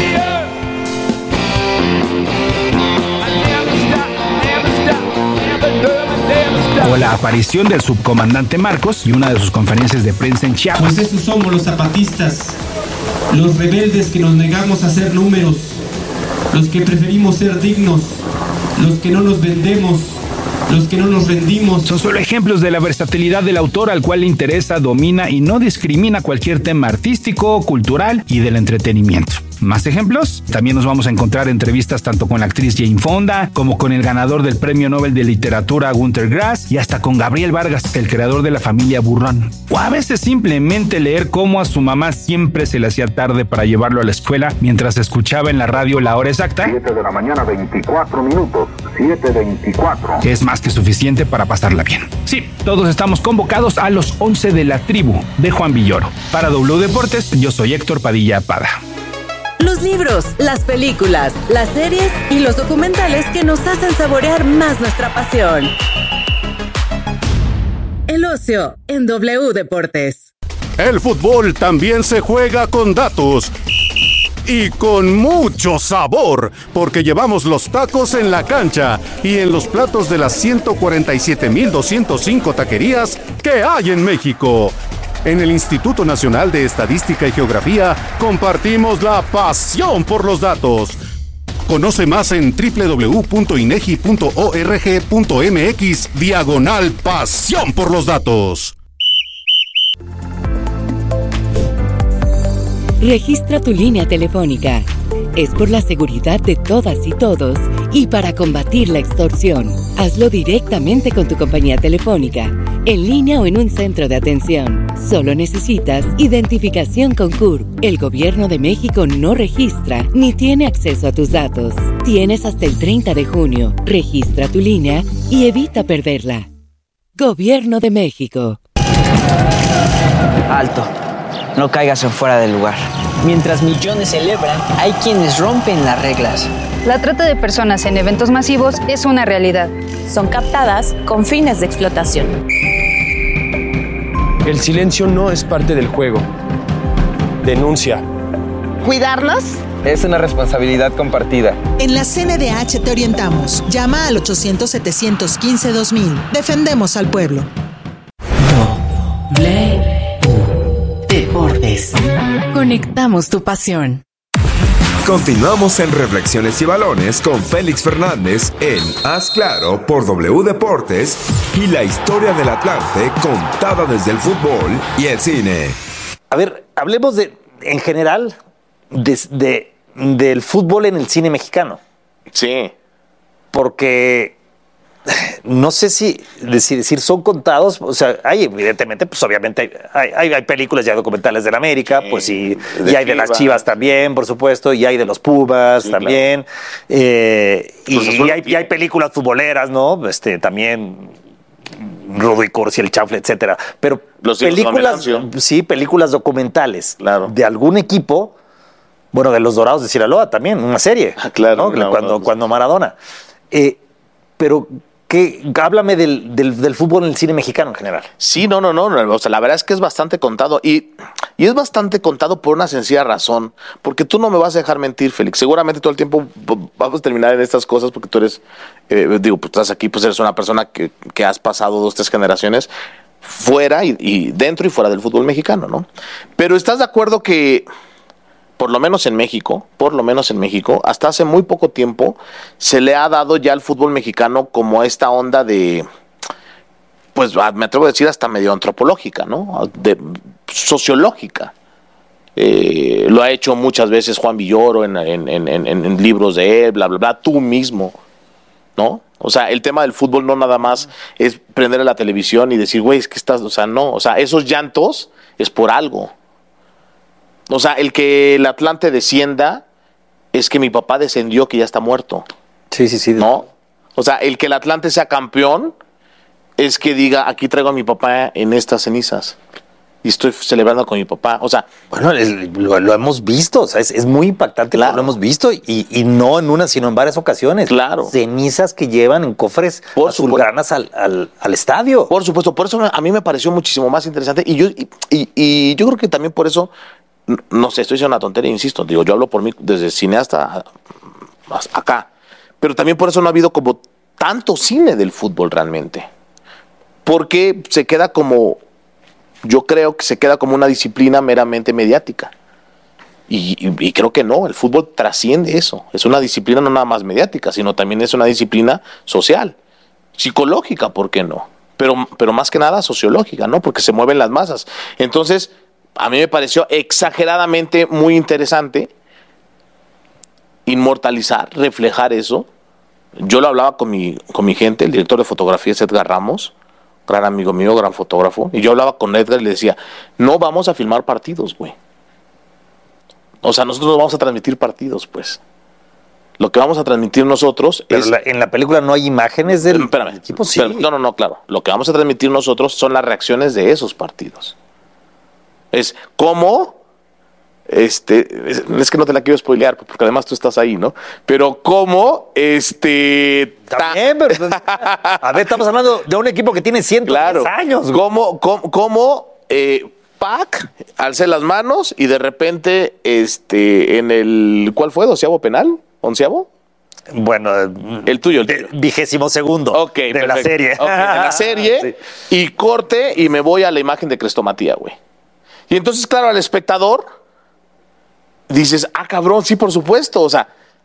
o la aparición del subcomandante Marcos y una de sus conferencias de prensa en Chiapas. Pues esos somos los zapatistas, los rebeldes que nos negamos a hacer números, los que preferimos ser dignos, los que no nos vendemos, los que no nos rendimos. Son solo ejemplos de la versatilidad del autor, al cual le interesa, domina y no discrimina cualquier tema artístico, cultural y del entretenimiento. ¿Más ejemplos? También nos vamos a encontrar entrevistas tanto con la actriz Jane Fonda, como con el ganador del Premio Nobel de Literatura Günter Grass, y hasta con Gabriel Vargas, el creador de la familia Burrón. O a veces simplemente leer cómo a su mamá siempre se le hacía tarde para llevarlo a la escuela mientras escuchaba en la radio la hora exacta. 7 de la mañana, 24 minutos. 7:24. Que es más que suficiente para pasarla bien. Sí, todos estamos convocados a los 11 de la tribu de Juan Villoro. Para W Deportes, yo soy Héctor Padilla Pada. Los libros, las películas, las series y los documentales que nos hacen saborear más nuestra pasión. El ocio en W Deportes. El fútbol también se juega con datos. Y con mucho sabor, porque llevamos los tacos en la cancha y en los platos de las 147,205 taquerías que hay en México. En el Instituto Nacional de Estadística y Geografía compartimos la pasión por los datos. Conoce más en www.inegi.org.mx/pasión por los datos. Registra tu línea telefónica. Es por la seguridad de todas y todos y para combatir la extorsión. Hazlo directamente con tu compañía telefónica, en línea o en un centro de atención. Solo necesitas identificación con CURP. El Gobierno de México no registra ni tiene acceso a tus datos. Tienes hasta el 30 de junio. Registra tu línea y evita perderla. Gobierno de México. Alto. No caigas en fuera del lugar. Mientras millones celebran, hay quienes rompen las reglas. La trata de personas en eventos masivos es una realidad. Son captadas con fines de explotación. El silencio no es parte del juego. Denuncia. ¿Cuidarnos? Es una responsabilidad compartida. En la CNDH te orientamos. Llama al 800-715-2000. Defendemos al pueblo. Deportes. Conectamos tu pasión. Continuamos en Reflexiones y Balones con Félix Fernández en Haz Claro por W Deportes y la historia del Atlante contada desde el fútbol y el cine. A ver, hablemos en general del fútbol en el cine mexicano. Sí. Porque no sé si decir son contados, o sea, hay evidentemente, pues obviamente hay películas y hay documentales de la América, pues y hay de las Chivas también, por supuesto, y hay de los Pumas también, claro. y hay películas futboleras, ¿no? También Rudo y Cursi, el Chanfle, etcétera. Pero películas documentales, claro, de algún equipo, bueno, de los Dorados de Sinaloa también, una serie, claro, ¿no? Cuando Maradona. Pero háblame del fútbol en el cine mexicano en general. Sí, no. O sea, la verdad es que es bastante contado. Y es bastante contado por una sencilla razón. Porque tú no me vas a dejar mentir, Félix. Seguramente todo el tiempo vamos a terminar en estas cosas porque tú eres, pues estás aquí, pues eres una persona que has pasado 2, 3 generaciones fuera y dentro y fuera del fútbol mexicano, ¿no? Pero ¿estás de acuerdo que por lo menos en México, hasta hace muy poco tiempo, se le ha dado ya al fútbol mexicano como esta onda de, pues me atrevo a decir hasta medio antropológica, ¿no? De sociológica. Lo ha hecho muchas veces Juan Villoro en libros de él, bla, bla, bla, tú mismo, ¿no? O sea, el tema del fútbol no nada más es prender la televisión y decir, güey, es que estás, o sea, no, o sea, esos llantos es por algo. O sea, el que el Atlante descienda es que mi papá descendió, que ya está muerto. Sí. ¿No? O sea, el que el Atlante sea campeón es que diga, aquí traigo a mi papá en estas cenizas. Y estoy celebrando con mi papá. O sea, bueno, lo hemos visto. O sea, es muy impactante, claro. Lo hemos visto y no en una, sino en varias ocasiones. Claro. Cenizas que llevan en cofres azulgranas al estadio. Por supuesto. Por eso a mí me pareció muchísimo más interesante. Y yo creo que también por eso, no sé, estoy diciendo una tontería, insisto, digo, yo hablo por mí desde cineasta hasta acá, pero también por eso no ha habido como tanto cine del fútbol realmente, porque se queda como, yo creo que se queda como una disciplina meramente mediática, y creo que no, el fútbol trasciende eso, es una disciplina no nada más mediática, sino también es una disciplina social, psicológica, ¿por qué no? Pero más que nada sociológica, ¿no? Porque se mueven las masas, entonces a mí me pareció exageradamente muy interesante inmortalizar, reflejar eso. Yo lo hablaba con mi gente, el director de fotografía es Edgar Ramos, gran amigo mío, gran fotógrafo, y yo hablaba con Edgar y le decía, no vamos a filmar partidos, güey. O sea, nosotros no vamos a transmitir partidos, pues. Lo que vamos a transmitir nosotros es... en la película no hay imágenes del equipo, sí. No, claro. Lo que vamos a transmitir nosotros son las reacciones de esos partidos. Es cómo es que no te la quiero spoilear, porque además tú estás ahí, ¿no? Pero cómo, También, pero, a ver, estamos hablando de un equipo que tiene 110 años. ¿Cómo Pac alcé las manos y de repente, en el, ¿cuál fue? ¿12avo penal? ¿11avo? Bueno, el tuyo. 22º de la serie. Okay, de la serie, sí. Y corte y me voy a la imagen de Crestomatía, güey. Y entonces, claro, al espectador dices, cabrón, sí, por supuesto, o sea,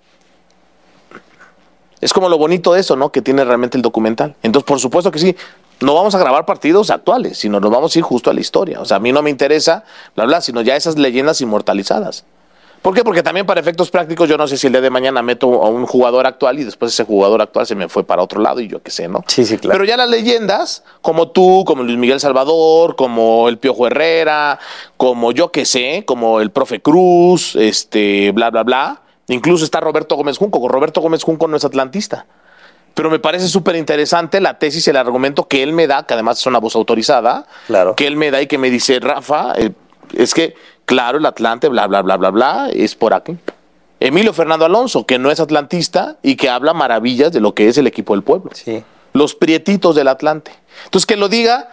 es como lo bonito de eso, ¿no? Que tiene realmente el documental. Entonces, por supuesto que sí, no vamos a grabar partidos actuales, sino nos vamos a ir justo a la historia. O sea, a mí no me interesa, bla, bla, sino ya esas leyendas inmortalizadas. ¿Por qué? Porque también para efectos prácticos yo no sé si el día de mañana meto a un jugador actual y después ese jugador actual se me fue para otro lado y yo qué sé, ¿no? Sí, claro. Pero ya las leyendas, como tú, como Luis Miguel Salvador, como el Piojo Herrera, como yo qué sé, como el Profe Cruz, bla, bla, bla. Incluso está Roberto Gómez Junco. Roberto Gómez Junco no es atlantista. Pero me parece súper interesante la tesis y el argumento que él me da, que además es una voz autorizada, claro, que él me da y que me dice, Rafa, es que, claro, el Atlante, bla, bla, bla, bla, bla, es por aquí. Emilio Fernando Alonso, que no es atlantista y que habla maravillas de lo que es el equipo del pueblo. Sí. Los prietitos del Atlante. Entonces, que lo diga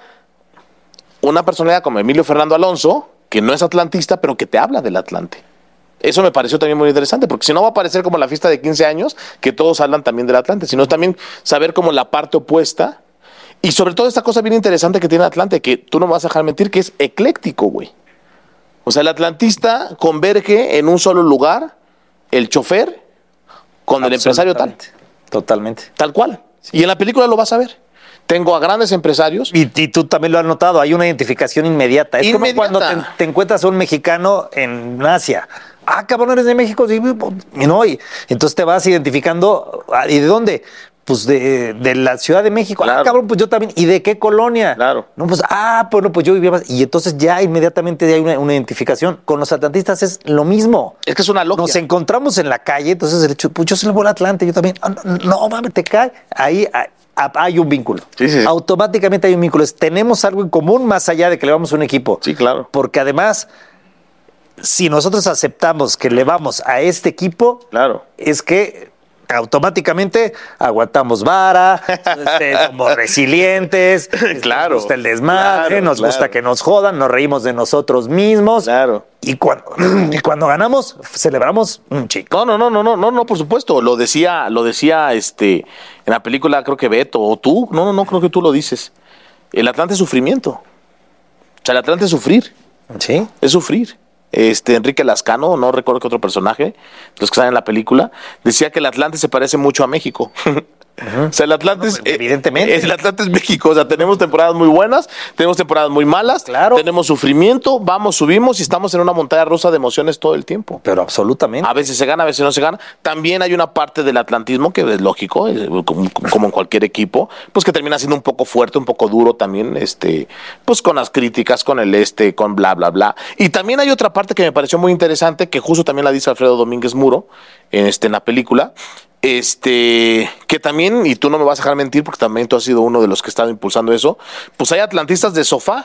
una personalidad como Emilio Fernando Alonso, que no es atlantista, pero que te habla del Atlante. Eso me pareció también muy interesante, porque si no va a parecer como la fiesta de 15 años, que todos hablan también del Atlante, sino también saber como la parte opuesta. Y sobre todo esta cosa bien interesante que tiene Atlante, que tú no me vas a dejar mentir, que es ecléctico, güey. O sea, el atlantista converge en un solo lugar, el chofer con el empresario tal. Totalmente. Tal cual. Sí. Y en la película lo vas a ver. Tengo a grandes empresarios. Y tú también lo has notado, hay una identificación inmediata. Es como cuando te encuentras a un mexicano en Asia. Cabrón, eres de México. Sí, no, y entonces te vas identificando. ¿Y de dónde? Pues de la Ciudad de México. Claro. Cabrón, pues yo también. ¿Y de qué colonia? Claro. No, pues, pues yo vivía más. Y entonces ya inmediatamente hay una identificación. Con los atlantistas es lo mismo. Es que es una logia. Nos encontramos en la calle, entonces el hecho, pues yo se le voy al Atlante, yo también. No, mames, te cae. Ahí hay un vínculo. Sí. Automáticamente hay un vínculo. Tenemos algo en común más allá de que le vamos a un equipo. Sí, claro. Porque además, si nosotros aceptamos que le vamos a este equipo, claro, es que automáticamente aguantamos vara, somos resilientes, claro, nos gusta el desmadre, nos gusta que nos jodan, nos reímos de nosotros mismos. Claro. Y cuando ganamos, celebramos un chico. No, por supuesto. Lo decía en la película, creo que Beto, o tú, no, creo que tú lo dices. El Atlante es sufrimiento. O sea, el Atlante es sufrir. Sí. Es sufrir. Enrique Lascano, no recuerdo qué otro personaje, los que salen en la película, decía que el Atlante se parece mucho a México. O sea, el Atlante evidentemente. El Atlante es México. O sea, tenemos temporadas muy buenas, tenemos temporadas muy malas, claro, tenemos sufrimiento, vamos, subimos y estamos en una montaña rusa de emociones todo el tiempo. Pero absolutamente. A veces se gana, a veces no se gana. También hay una parte del atlantismo que es lógico, como en cualquier equipo, pues que termina siendo un poco fuerte, un poco duro también, pues con las críticas, con con bla, bla, bla. Y también hay otra parte que me pareció muy interesante, que justo también la dice Alfredo Domínguez Muro en la película, que también, y tú no me vas a dejar mentir porque también tú has sido uno de los que ha estado impulsando eso, pues hay atlantistas de sofá,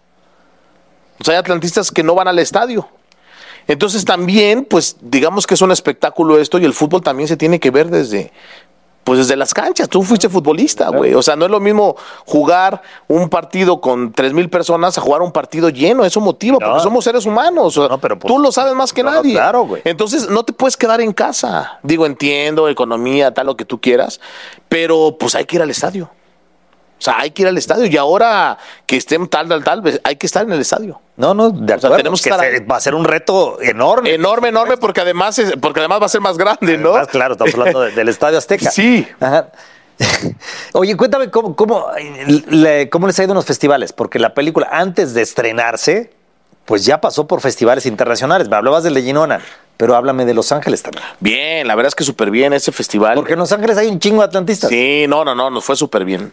o sea, hay atlantistas que no van al estadio. Entonces también, pues digamos que es un espectáculo esto, y el fútbol también se tiene que ver desde las canchas. Tú fuiste futbolista, güey. O sea, no es lo mismo jugar un partido con 3,000 personas a jugar un partido lleno. Eso motiva, porque somos seres humanos. O sea, pero tú lo sabes más que nadie. Claro, güey. Entonces, no te puedes quedar en casa. Digo, entiendo, economía, tal, lo que tú quieras, pero pues hay que ir al estadio. O sea, hay que ir al estadio. Y ahora que estén tal, pues, hay que estar en el estadio. No, de acuerdo. O sea, tenemos que estar va a ser un reto enorme. Enorme, porque además va a ser más grande, ¿no? Además, claro, estamos hablando del Estadio Azteca. Sí. Ajá. Oye, cuéntame cómo les ha ido en los festivales, porque la película, antes de estrenarse, pues ya pasó por festivales internacionales. Me hablabas de Leginona, pero háblame de Los Ángeles también. Bien, la verdad es que súper bien ese festival. Porque en Los Ángeles hay un chingo de atlantistas. Sí, no, nos fue súper bien.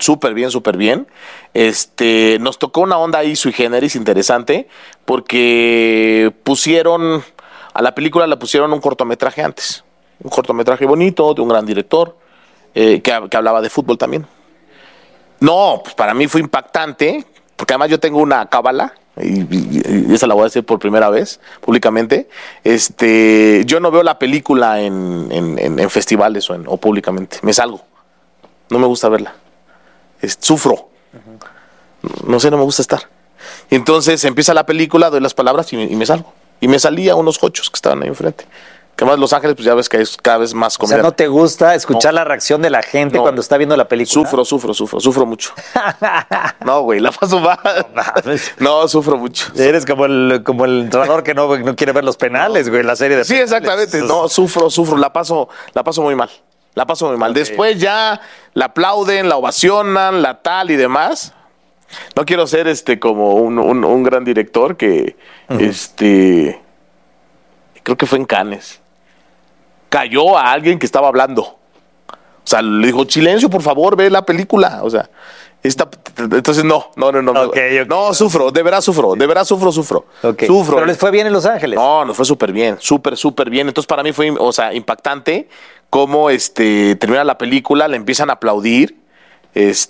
Nos tocó una onda ahí sui generis interesante, porque a la película le pusieron un cortometraje antes. Un cortometraje bonito, de un gran director, que hablaba de fútbol también. No, pues para mí fue impactante, porque además yo tengo una cábala y esa la voy a decir por primera vez públicamente. Yo no veo la película en festivales o públicamente. Me salgo. No me gusta verla. Sufro. No sé, no me gusta estar. Y entonces empieza la película, doy las palabras y me salgo. Y me salí a unos jochos que estaban ahí enfrente. Que más Los Ángeles, pues ya ves que es cada vez más comedia. O sea, ¿no te gusta escuchar la reacción de la gente cuando está viendo la película? Sufro mucho. No, güey, la paso mal. No, sufro mucho. Eres como el entrenador que no quiere ver los penales, güey, la serie de Sí, penales. exactamente. No, sufro, la paso muy mal. La paso muy mal. Okay. Después ya la aplauden, la ovacionan, la tal y demás. No quiero ser como un gran director que creo que fue en Cannes. Cayó a alguien que estaba hablando. O sea, le dijo, silencio, por favor, ve la película. O sea, entonces no. Okay. No, sufro, de verdad sufro. Okay. Sufro. ¿Pero les fue bien en Los Ángeles? No, nos fue súper bien, súper bien. Entonces para mí fue, impactante cómo termina la película, le empiezan a aplaudir. Pues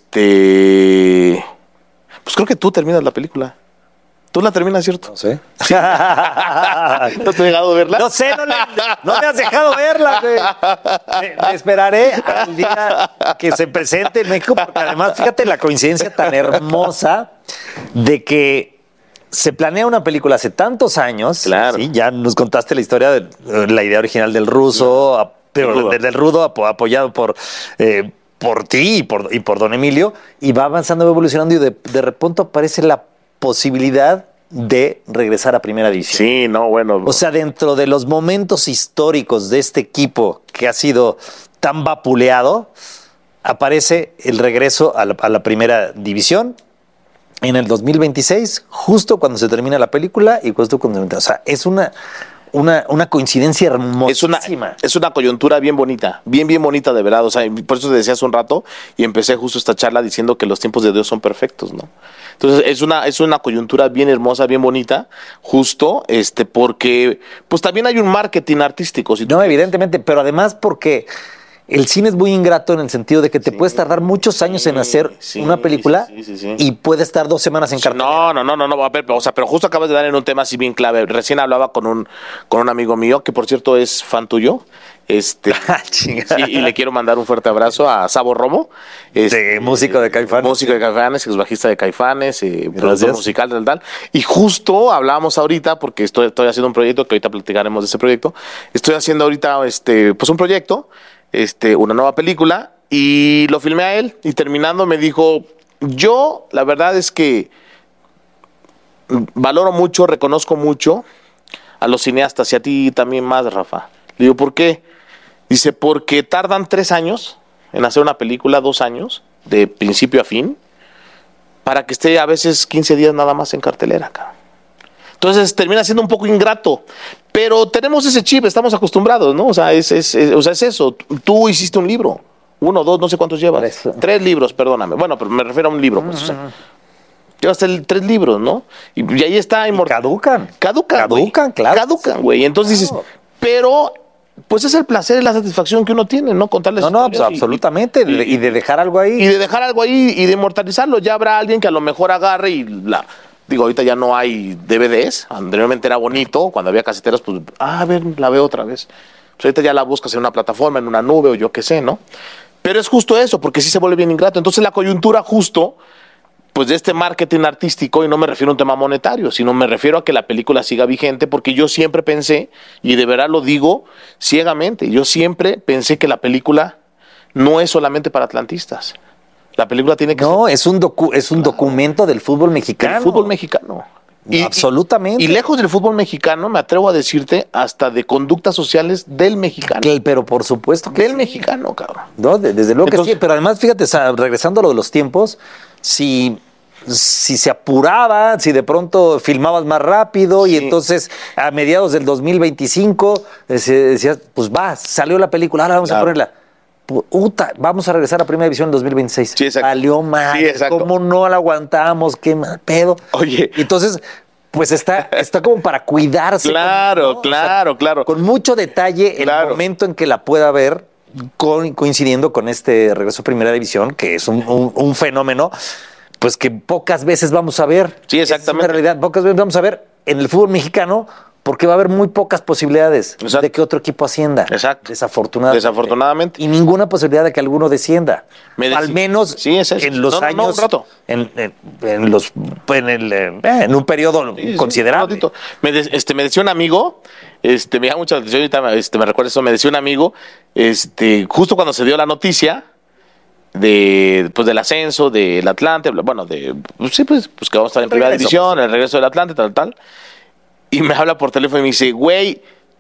creo que tú terminas la película. Tú la terminas, ¿cierto? No sé. ¿No te he dejado verla? No sé, no me has dejado verla, güey. Me esperaré al día que se presente en México, porque además, fíjate la coincidencia tan hermosa de que se planea una película hace tantos años. Claro. ¿Sí? Ya nos contaste la historia de la idea original del ruso, del rudo apoyado por ti y por Don Emilio, y va avanzando, va evolucionando, y de repente aparece la posibilidad de regresar a Primera División. Sí, no, bueno. O sea, dentro de los momentos históricos de este equipo que ha sido tan vapuleado, aparece el regreso a la Primera División en el 2026, justo cuando se termina la película y justo cuando... O sea, es una coincidencia hermosísima. Es una coyuntura bien bonita, bien bonita de verdad. O sea, por eso te decía hace un rato y empecé justo esta charla diciendo que los tiempos de Dios son perfectos, ¿no? Entonces es una coyuntura bien hermosa, bien bonita, justo porque pues también hay un marketing artístico. No, evidentemente, pero además porque el cine es muy ingrato en el sentido de que te puedes tardar muchos años en hacer una película y puedes estar 2 semanas en cartelera. No, a ver, o sea, pero justo acabas de dar en un tema así bien clave. Recién hablaba con un amigo mío, que por cierto es fan tuyo, y le quiero mandar un fuerte abrazo a Sabo Romo, músico de Caifanes. Músico de Caifanes, ex bajista de Caifanes, productor musical, tal. Y justo hablábamos ahorita, porque estoy haciendo un proyecto, que ahorita platicaremos de ese proyecto. Estoy haciendo ahorita pues un proyecto, una nueva película, y lo filmé a él, y terminando me dijo, yo la verdad es que valoro mucho, reconozco mucho a los cineastas, y a ti también más, Rafa. Le digo, ¿por qué? Dice, porque tardan 3 años en hacer una película, 2 años, de principio a fin, para que esté a veces 15 días nada más en cartelera, cabrón. Entonces termina siendo un poco ingrato, pero tenemos ese chip, estamos acostumbrados, ¿no? O sea, es eso. Tú hiciste un libro, 1, 2, no sé cuántos llevas. 3 libros, perdóname. Bueno, pero me refiero a un libro, pues. O sea, llevaste 3 libros, ¿no? Y ahí está inmortal. Caducan, claro. Caducan, güey. Entonces dices, pero pues es el placer y la satisfacción que uno tiene, ¿no? Contarles. No, pues absolutamente. Y de dejar algo ahí. Y de dejar algo ahí y de inmortalizarlo. Ya habrá alguien que a lo mejor agarre y digo, ahorita ya no hay DVDs. Anteriormente era bonito. Cuando había caseteras, pues, a ver, la veo otra vez. Pues ahorita ya la buscas en una plataforma, en una nube o yo qué sé, ¿no? Pero es justo eso, porque sí se vuelve bien ingrato. Entonces la coyuntura justo, pues de este marketing artístico, y no me refiero a un tema monetario, sino me refiero a que la película siga vigente, porque yo siempre pensé, y de verdad lo digo ciegamente, yo siempre pensé que la película no es solamente para atlantistas. La película tiene que ser... es un documento del fútbol mexicano. Del fútbol mexicano. Absolutamente. Y lejos del fútbol mexicano, me atrevo a decirte, hasta de conductas sociales del mexicano. Pero por supuesto que del mexicano, cabrón. No, desde luego que sí, pero además, fíjate, o sea, regresando a lo de los tiempos, si se apuraba, si de pronto filmabas más rápido, y entonces a mediados del 2025 decías, pues salió la película, ahora vamos a ponerla. Vamos a regresar a Primera División en 2026. Sí, exacto. Salió mal. Sí, exacto. ¿Cómo no la aguantamos? Qué mal pedo. Oye. Y entonces, pues está como para cuidarse. Claro, claro. Con mucho detalle el momento en que la pueda ver, coincidiendo con este regreso a Primera División, que es un fenómeno. pues que pocas veces vamos a ver. Sí, exactamente. En realidad, pocas veces vamos a ver en el fútbol mexicano, porque va a haber muy pocas posibilidades de que otro equipo ascienda. Exacto. Desafortunadamente. Y ninguna posibilidad de que alguno descienda. Al menos en los años. En un periodo considerable. Me decía un amigo, me llama mucho la atención, ahorita me recuerda eso, me decía un amigo, justo cuando se dio la noticia del ascenso del Atlante, bueno, pues que vamos a estar en primera división, el regreso del Atlante, tal. Y me habla por teléfono y me dice, güey,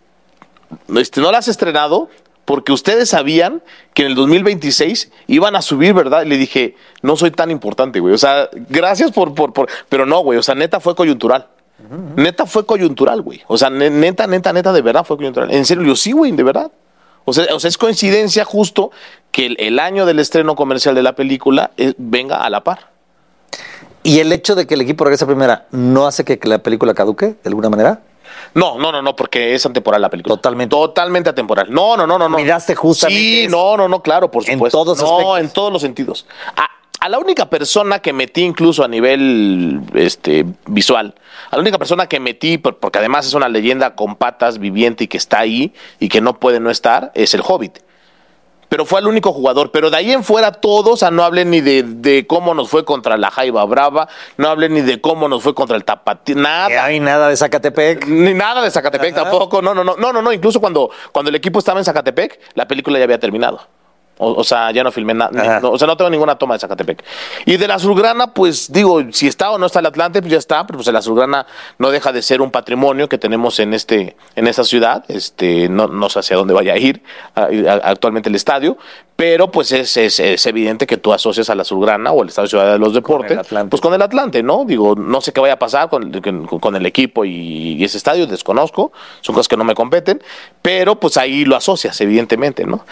no la has estrenado porque ustedes sabían que en el 2026 iban a subir, ¿verdad? Y le dije, no soy tan importante, güey. O sea, gracias por... Pero no, güey, o sea, neta fue coyuntural. Neta fue coyuntural, güey. O sea, neta, de verdad fue coyuntural. En serio, yo sí, güey, de verdad. O sea, es coincidencia justo que el año del estreno comercial de la película venga a la par. ¿Y el hecho de que el equipo regrese a primera no hace que la película caduque de alguna manera? No, porque es atemporal la película. Totalmente atemporal. No. Miraste justamente. Sí, no, claro, por supuesto. En todos los aspectos. En todos los sentidos. A la única persona que metí incluso a nivel visual, a la única persona que metí, porque además es una leyenda con patas viviente y que está ahí y que no puede no estar, es el Hobbit. Pero fue el único jugador. Pero de ahí en fuera todos, no hablen ni de cómo nos fue contra la Jaiba Brava, no hablen ni de cómo nos fue contra el Tapatío, nada. Hay nada de Zacatepec. Ni nada de Zacatepec tampoco, no. Incluso cuando el equipo estaba en Zacatepec, la película ya había terminado. O sea, ya no filmé nada. O sea, no tengo ninguna toma de Zacatepec. Y de la Azulgrana, pues digo, si está o no está el Atlante, pues ya está. Pero pues el Azulgrana no deja de ser un patrimonio que tenemos en esta ciudad. No sé hacia dónde vaya a ir actualmente el estadio. Pero pues es evidente que tú asocias a la Azulgrana o el Estadio Ciudad de los Deportes pues con el Atlante, ¿no? Digo, no sé qué vaya a pasar con el equipo y ese estadio, desconozco, son cosas que no me competen, pero pues ahí lo asocias, evidentemente, ¿no?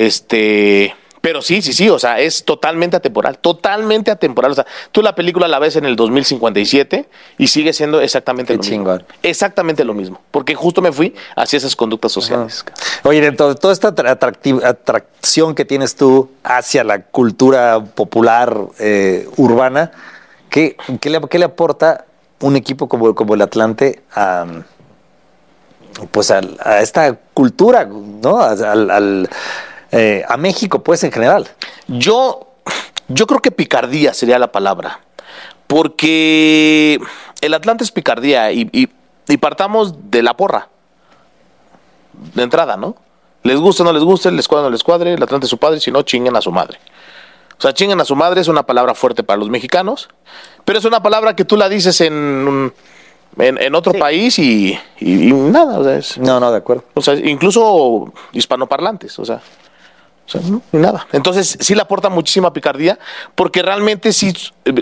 Pero sí, o sea, es totalmente atemporal. O sea, tú la película la ves en el 2057 y sigue siendo exactamente lo mismo. Exactamente lo mismo, porque justo me fui hacia esas conductas sociales. Oye, dentro de toda esta atracción que tienes tú hacia la cultura popular urbana, ¿qué le aporta un equipo como el Atlante a esta cultura, ¿no? A México, pues, en general. Yo creo que picardía sería la palabra, porque el Atlante es picardía y partamos de la porra, de entrada, ¿no? Les guste o no les guste, les cuadre o no les cuadre, el Atlante es su padre, si no, chinguen a su madre. O sea, chinguen a su madre es una palabra fuerte para los mexicanos, pero es una palabra que tú la dices en otro país y nada, o sea, No, de acuerdo. O sea, incluso hispanoparlantes, o sea, no, ni nada. Entonces, sí le aporta muchísima picardía, porque realmente sí,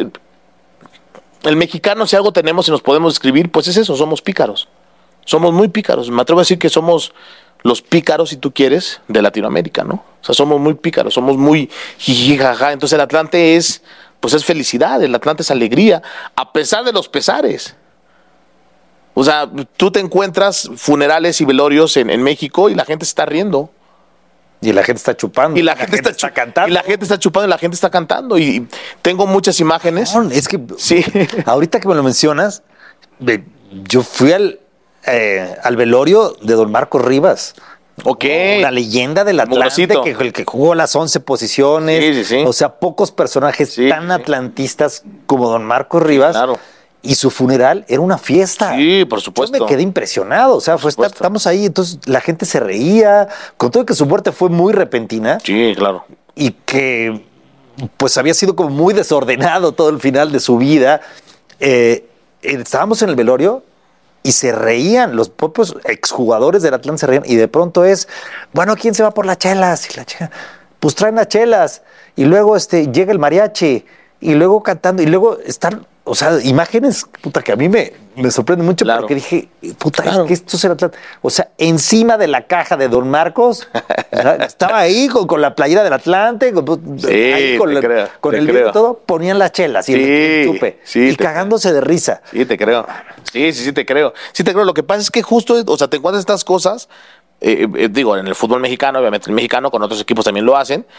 el mexicano, si algo tenemos y nos podemos describir, pues es eso, somos pícaros. Somos muy pícaros. Me atrevo a decir que somos los pícaros, si tú quieres, de Latinoamérica, ¿no? O sea, somos muy pícaros, somos muy jijijaja. Entonces, el Atlante es felicidad, el Atlante es alegría, a pesar de los pesares. O sea, tú te encuentras funerales y velorios en México y la gente se está riendo. Y la gente está chupando. Y la gente está cantando. Y la gente está chupando y la gente está cantando. Y tengo muchas imágenes. No, es que sí. Ahorita que me lo mencionas, yo fui al velorio de don Marcos Rivas. Ok. La leyenda del Atlante, el que jugó las 11 posiciones. Sí. O sea, pocos personajes tan atlantistas como don Marcos Rivas. Claro. Y su funeral era una fiesta. Sí, por supuesto. Yo me quedé impresionado. O sea, estamos ahí, entonces la gente se reía. Con todo que su muerte fue muy repentina. Sí, claro. Y que, pues, había sido como muy desordenado todo el final de su vida. Estábamos en el velorio y se reían. Los propios exjugadores del Atlante se reían. Y de pronto bueno, ¿quién se va por las chelas? Y la chica, pues traen las chelas. Y luego llega el mariachi. Y luego cantando. Y luego están... O sea, imágenes, que a mí me sorprende mucho, claro. Porque dije, claro. Es que esto será Atlante. O sea, encima de la caja de don Marcos, estaba ahí con la playera del Atlante, ahí con el vino y todo, ponían las chelas y el chupe, y cagándose de risa. Sí, te creo. Sí, te creo. Sí, te creo. Lo que pasa es que justo, o sea, te encuentras estas cosas, digo, en el fútbol mexicano, obviamente el mexicano, con otros equipos también lo hacen,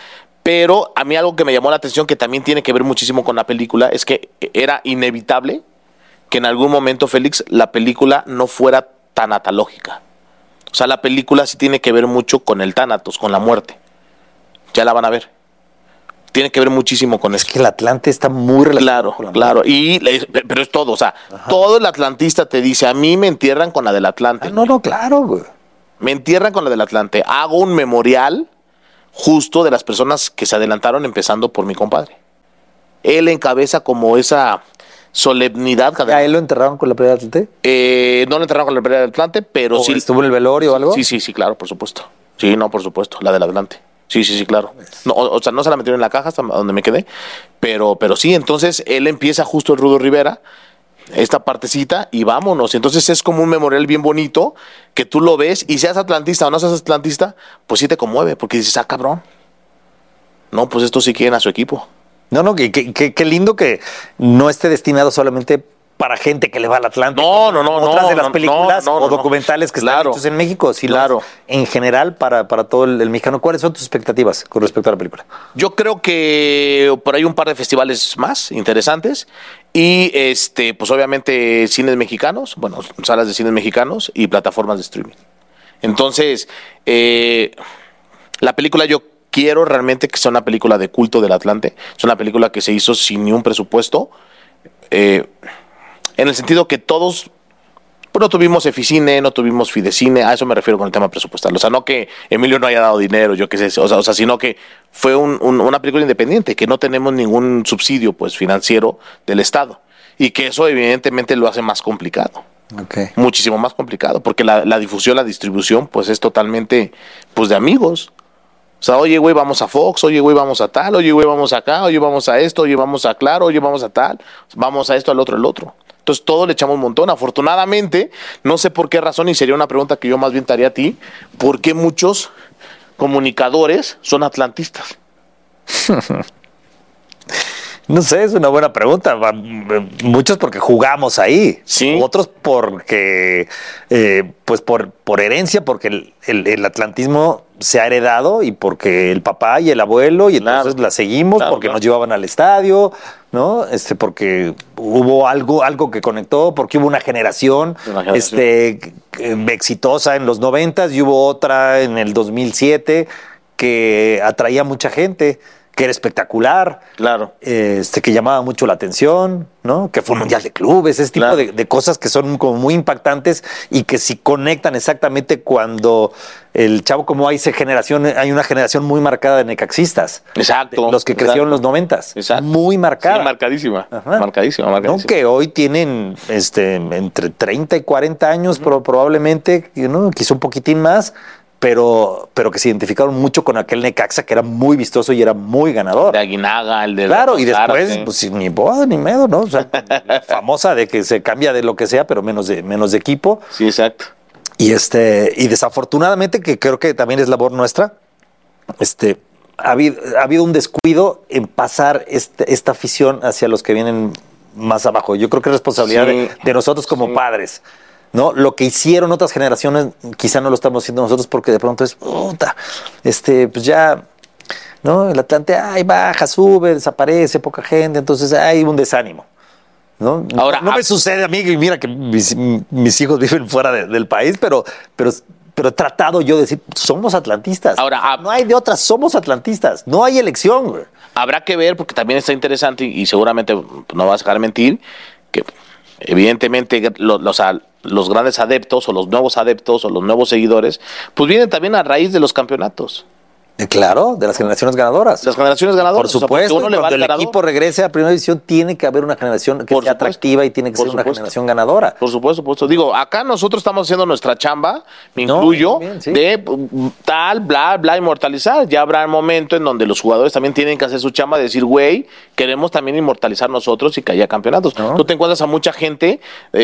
Pero a mí algo que me llamó la atención, que también tiene que ver muchísimo con la película, es que era inevitable que en algún momento, Félix, la película no fuera tanatológica. O sea, la película sí tiene que ver mucho con el tánatos, con la muerte. Ya la van a ver. Tiene que ver muchísimo con eso. Es que el Atlante está muy relacionado con la muerte. Claro. Pero es todo, o sea, todo el atlantista te dice, a mí me entierran con la del Atlante. Claro, güey. Me entierran con la del Atlante. Hago un memorial justo de las personas que se adelantaron, empezando por mi compadre. Él encabeza como esa solemnidad. ¿A él lo enterraron con la pelea del Atlante? No lo enterraron con la pelea del Atlante, pero ¿O sí. ¿Estuvo en el velorio o algo? Sí, claro, por supuesto. Sí, no, por supuesto, la del Atlante. Sí, claro. No, o sea, no se la metieron en la caja hasta donde me quedé, pero sí, entonces él empieza justo el Rudo Rivera, esta partecita, y vámonos. Entonces es como un memorial bien bonito, que tú lo ves, y seas atlantista o no seas atlantista, pues sí te conmueve, porque dices, cabrón. No, pues estos sí quieren a su equipo. No, qué lindo que no esté destinado solamente para gente que le va al Atlante. Otras de las películas o documentales que están hechos en México, sino en general para todo el mexicano. ¿Cuáles son tus expectativas con respecto a la película? Yo creo que por ahí un par de festivales más interesantes y pues obviamente cines mexicanos, bueno, salas de cines mexicanos y plataformas de streaming. Entonces, la película yo quiero realmente que sea una película de culto del Atlante. Es una película que se hizo sin ni un presupuesto. En el sentido que todos, pues no tuvimos Eficine, no tuvimos Fidecine, a eso me refiero con el tema presupuestal. O sea, no que Emilio no haya dado dinero, yo qué sé, o sea, sino que fue una película independiente, que no tenemos ningún subsidio pues financiero del Estado. Y que eso evidentemente lo hace más complicado. Okay. Muchísimo más complicado, porque la difusión, la distribución, pues es totalmente pues de amigos. O sea, oye, güey, vamos a Fox, oye, güey, vamos a tal, oye, güey, vamos acá, oye, vamos a esto, oye, vamos a Claro, oye, vamos a tal, vamos a esto, al otro, al otro. Entonces, todo le echamos un montón. Afortunadamente, no sé por qué razón, y sería una pregunta que yo más bien te haría a ti, ¿por qué muchos comunicadores son atlantistas? No sé, es una buena pregunta. Muchos porque jugamos ahí. Sí. Otros porque, pues por herencia, porque el atlantismo se ha heredado y porque el papá y el abuelo, y entonces la seguimos porque nos llevaban al estadio, ¿no? Porque hubo algo que conectó, porque hubo una generación. Exitosa en los 90s y hubo otra en el 2007 que atraía mucha gente, que era espectacular, claro, que llamaba mucho la atención, ¿no? Que fue un mundial de clubes, ese tipo de cosas que son como muy impactantes y que sí conectan exactamente cuando el chavo, como hay una generación muy marcada de necaxistas. Exacto. Los que crecieron en los 90s. Exacto. Muy marcada. Sí, marcadísima. Marcadísima. ¿No? Que hoy tienen entre 30 y 40 años probablemente, ¿no? Quizá un poquitín más, pero que se identificaron mucho con aquel Necaxa que era muy vistoso y era muy ganador. De Aguinaga, el de... Claro, y después, pues ni boda ni miedo, ¿no? O sea, famosa de que se cambia de lo que sea, pero menos de equipo. Sí, exacto. Y desafortunadamente, que creo que también es labor nuestra, ha habido un descuido en pasar esta afición hacia los que vienen más abajo. Yo creo que es responsabilidad de nosotros como padres, ¿no? Lo que hicieron otras generaciones, quizá no lo estamos haciendo nosotros porque de pronto es, pues ya, ¿no? El Atlante, baja, sube, desaparece, poca gente, entonces hay un desánimo, ¿no? Ahora, no me sucede a mí, y mira que mis hijos viven fuera del país, pero he tratado yo de decir, somos atlantistas. Ahora, no hay de otras, somos atlantistas, no hay elección, güey. Habrá que ver, porque también está interesante y seguramente no vas a dejar mentir, que evidentemente los grandes adeptos o los nuevos adeptos o los nuevos seguidores, pues vienen también a raíz de los campeonatos. Claro, de las generaciones ganadoras. Las generaciones ganadoras. Por supuesto, cuando el equipo regrese a primera división, tiene que haber una generación que sea atractiva y tiene que ser una generación ganadora. Por supuesto. Digo, acá nosotros estamos haciendo nuestra chamba, me incluyo, de tal, bla, bla, inmortalizar. Ya habrá un momento en donde los jugadores también tienen que hacer su chamba de decir, güey, queremos también inmortalizar nosotros y que haya campeonatos. Tú te encuentras a mucha gente,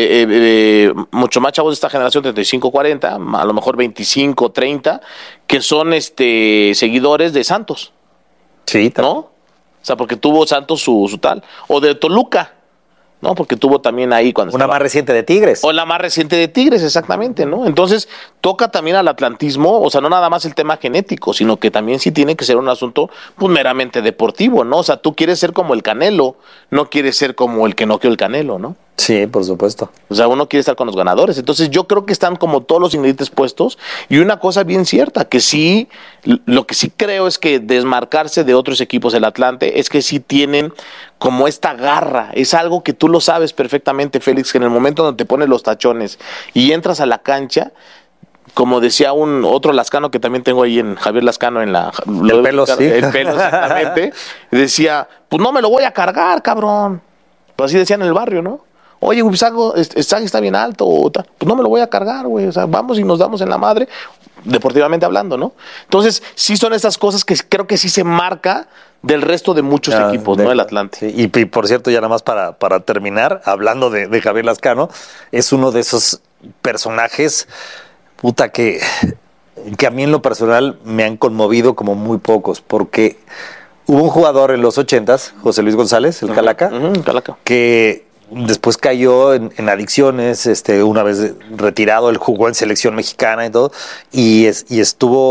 mucho más chavos de esta generación, 35-40, a lo mejor 25-30, que son seguidores de Santos. Sí, ¿no? O sea, porque tuvo Santos su tal. O de Toluca, ¿no? Porque tuvo también ahí cuando una más reciente de Tigres. O la más reciente de Tigres, exactamente, ¿no? Entonces, toca también al atlantismo, o sea, no nada más el tema genético, sino que también sí tiene que ser un asunto pues meramente deportivo, ¿no? O sea, tú quieres ser como el Canelo, no quieres ser como el que noqueó el Canelo, ¿no? Sí, por supuesto. O sea, uno quiere estar con los ganadores. Entonces yo creo que están como todos los ingredientes puestos. Y una cosa bien cierta, que sí, lo que sí creo es que desmarcarse de otros equipos del Atlante es que sí tienen como esta garra. Es algo que tú lo sabes perfectamente, Félix, que en el momento donde te pones los tachones y entras a la cancha, como decía otro lascano que también tengo ahí en Javier Lascano en la... El pelo, sí. El pelo, exactamente. Decía, pues no me lo voy a cargar, cabrón. Pues así decían en el barrio, ¿no? Oye, Sagui está bien alto, pues no me lo voy a cargar, güey. O sea, vamos y nos damos en la madre, deportivamente hablando, ¿no? Entonces, sí son esas cosas que creo que sí se marca del resto de muchos equipos, ¿no? El Atlante. Sí. Y por cierto, ya nada más para terminar, hablando de Javier Lascano, es uno de esos personajes, puta, que a mí en lo personal me han conmovido como muy pocos, porque hubo un jugador en los 80s, José Luis González, el Calaca, Calaca, que después cayó en adicciones, una vez retirado, él jugó en selección mexicana y todo, y estuvo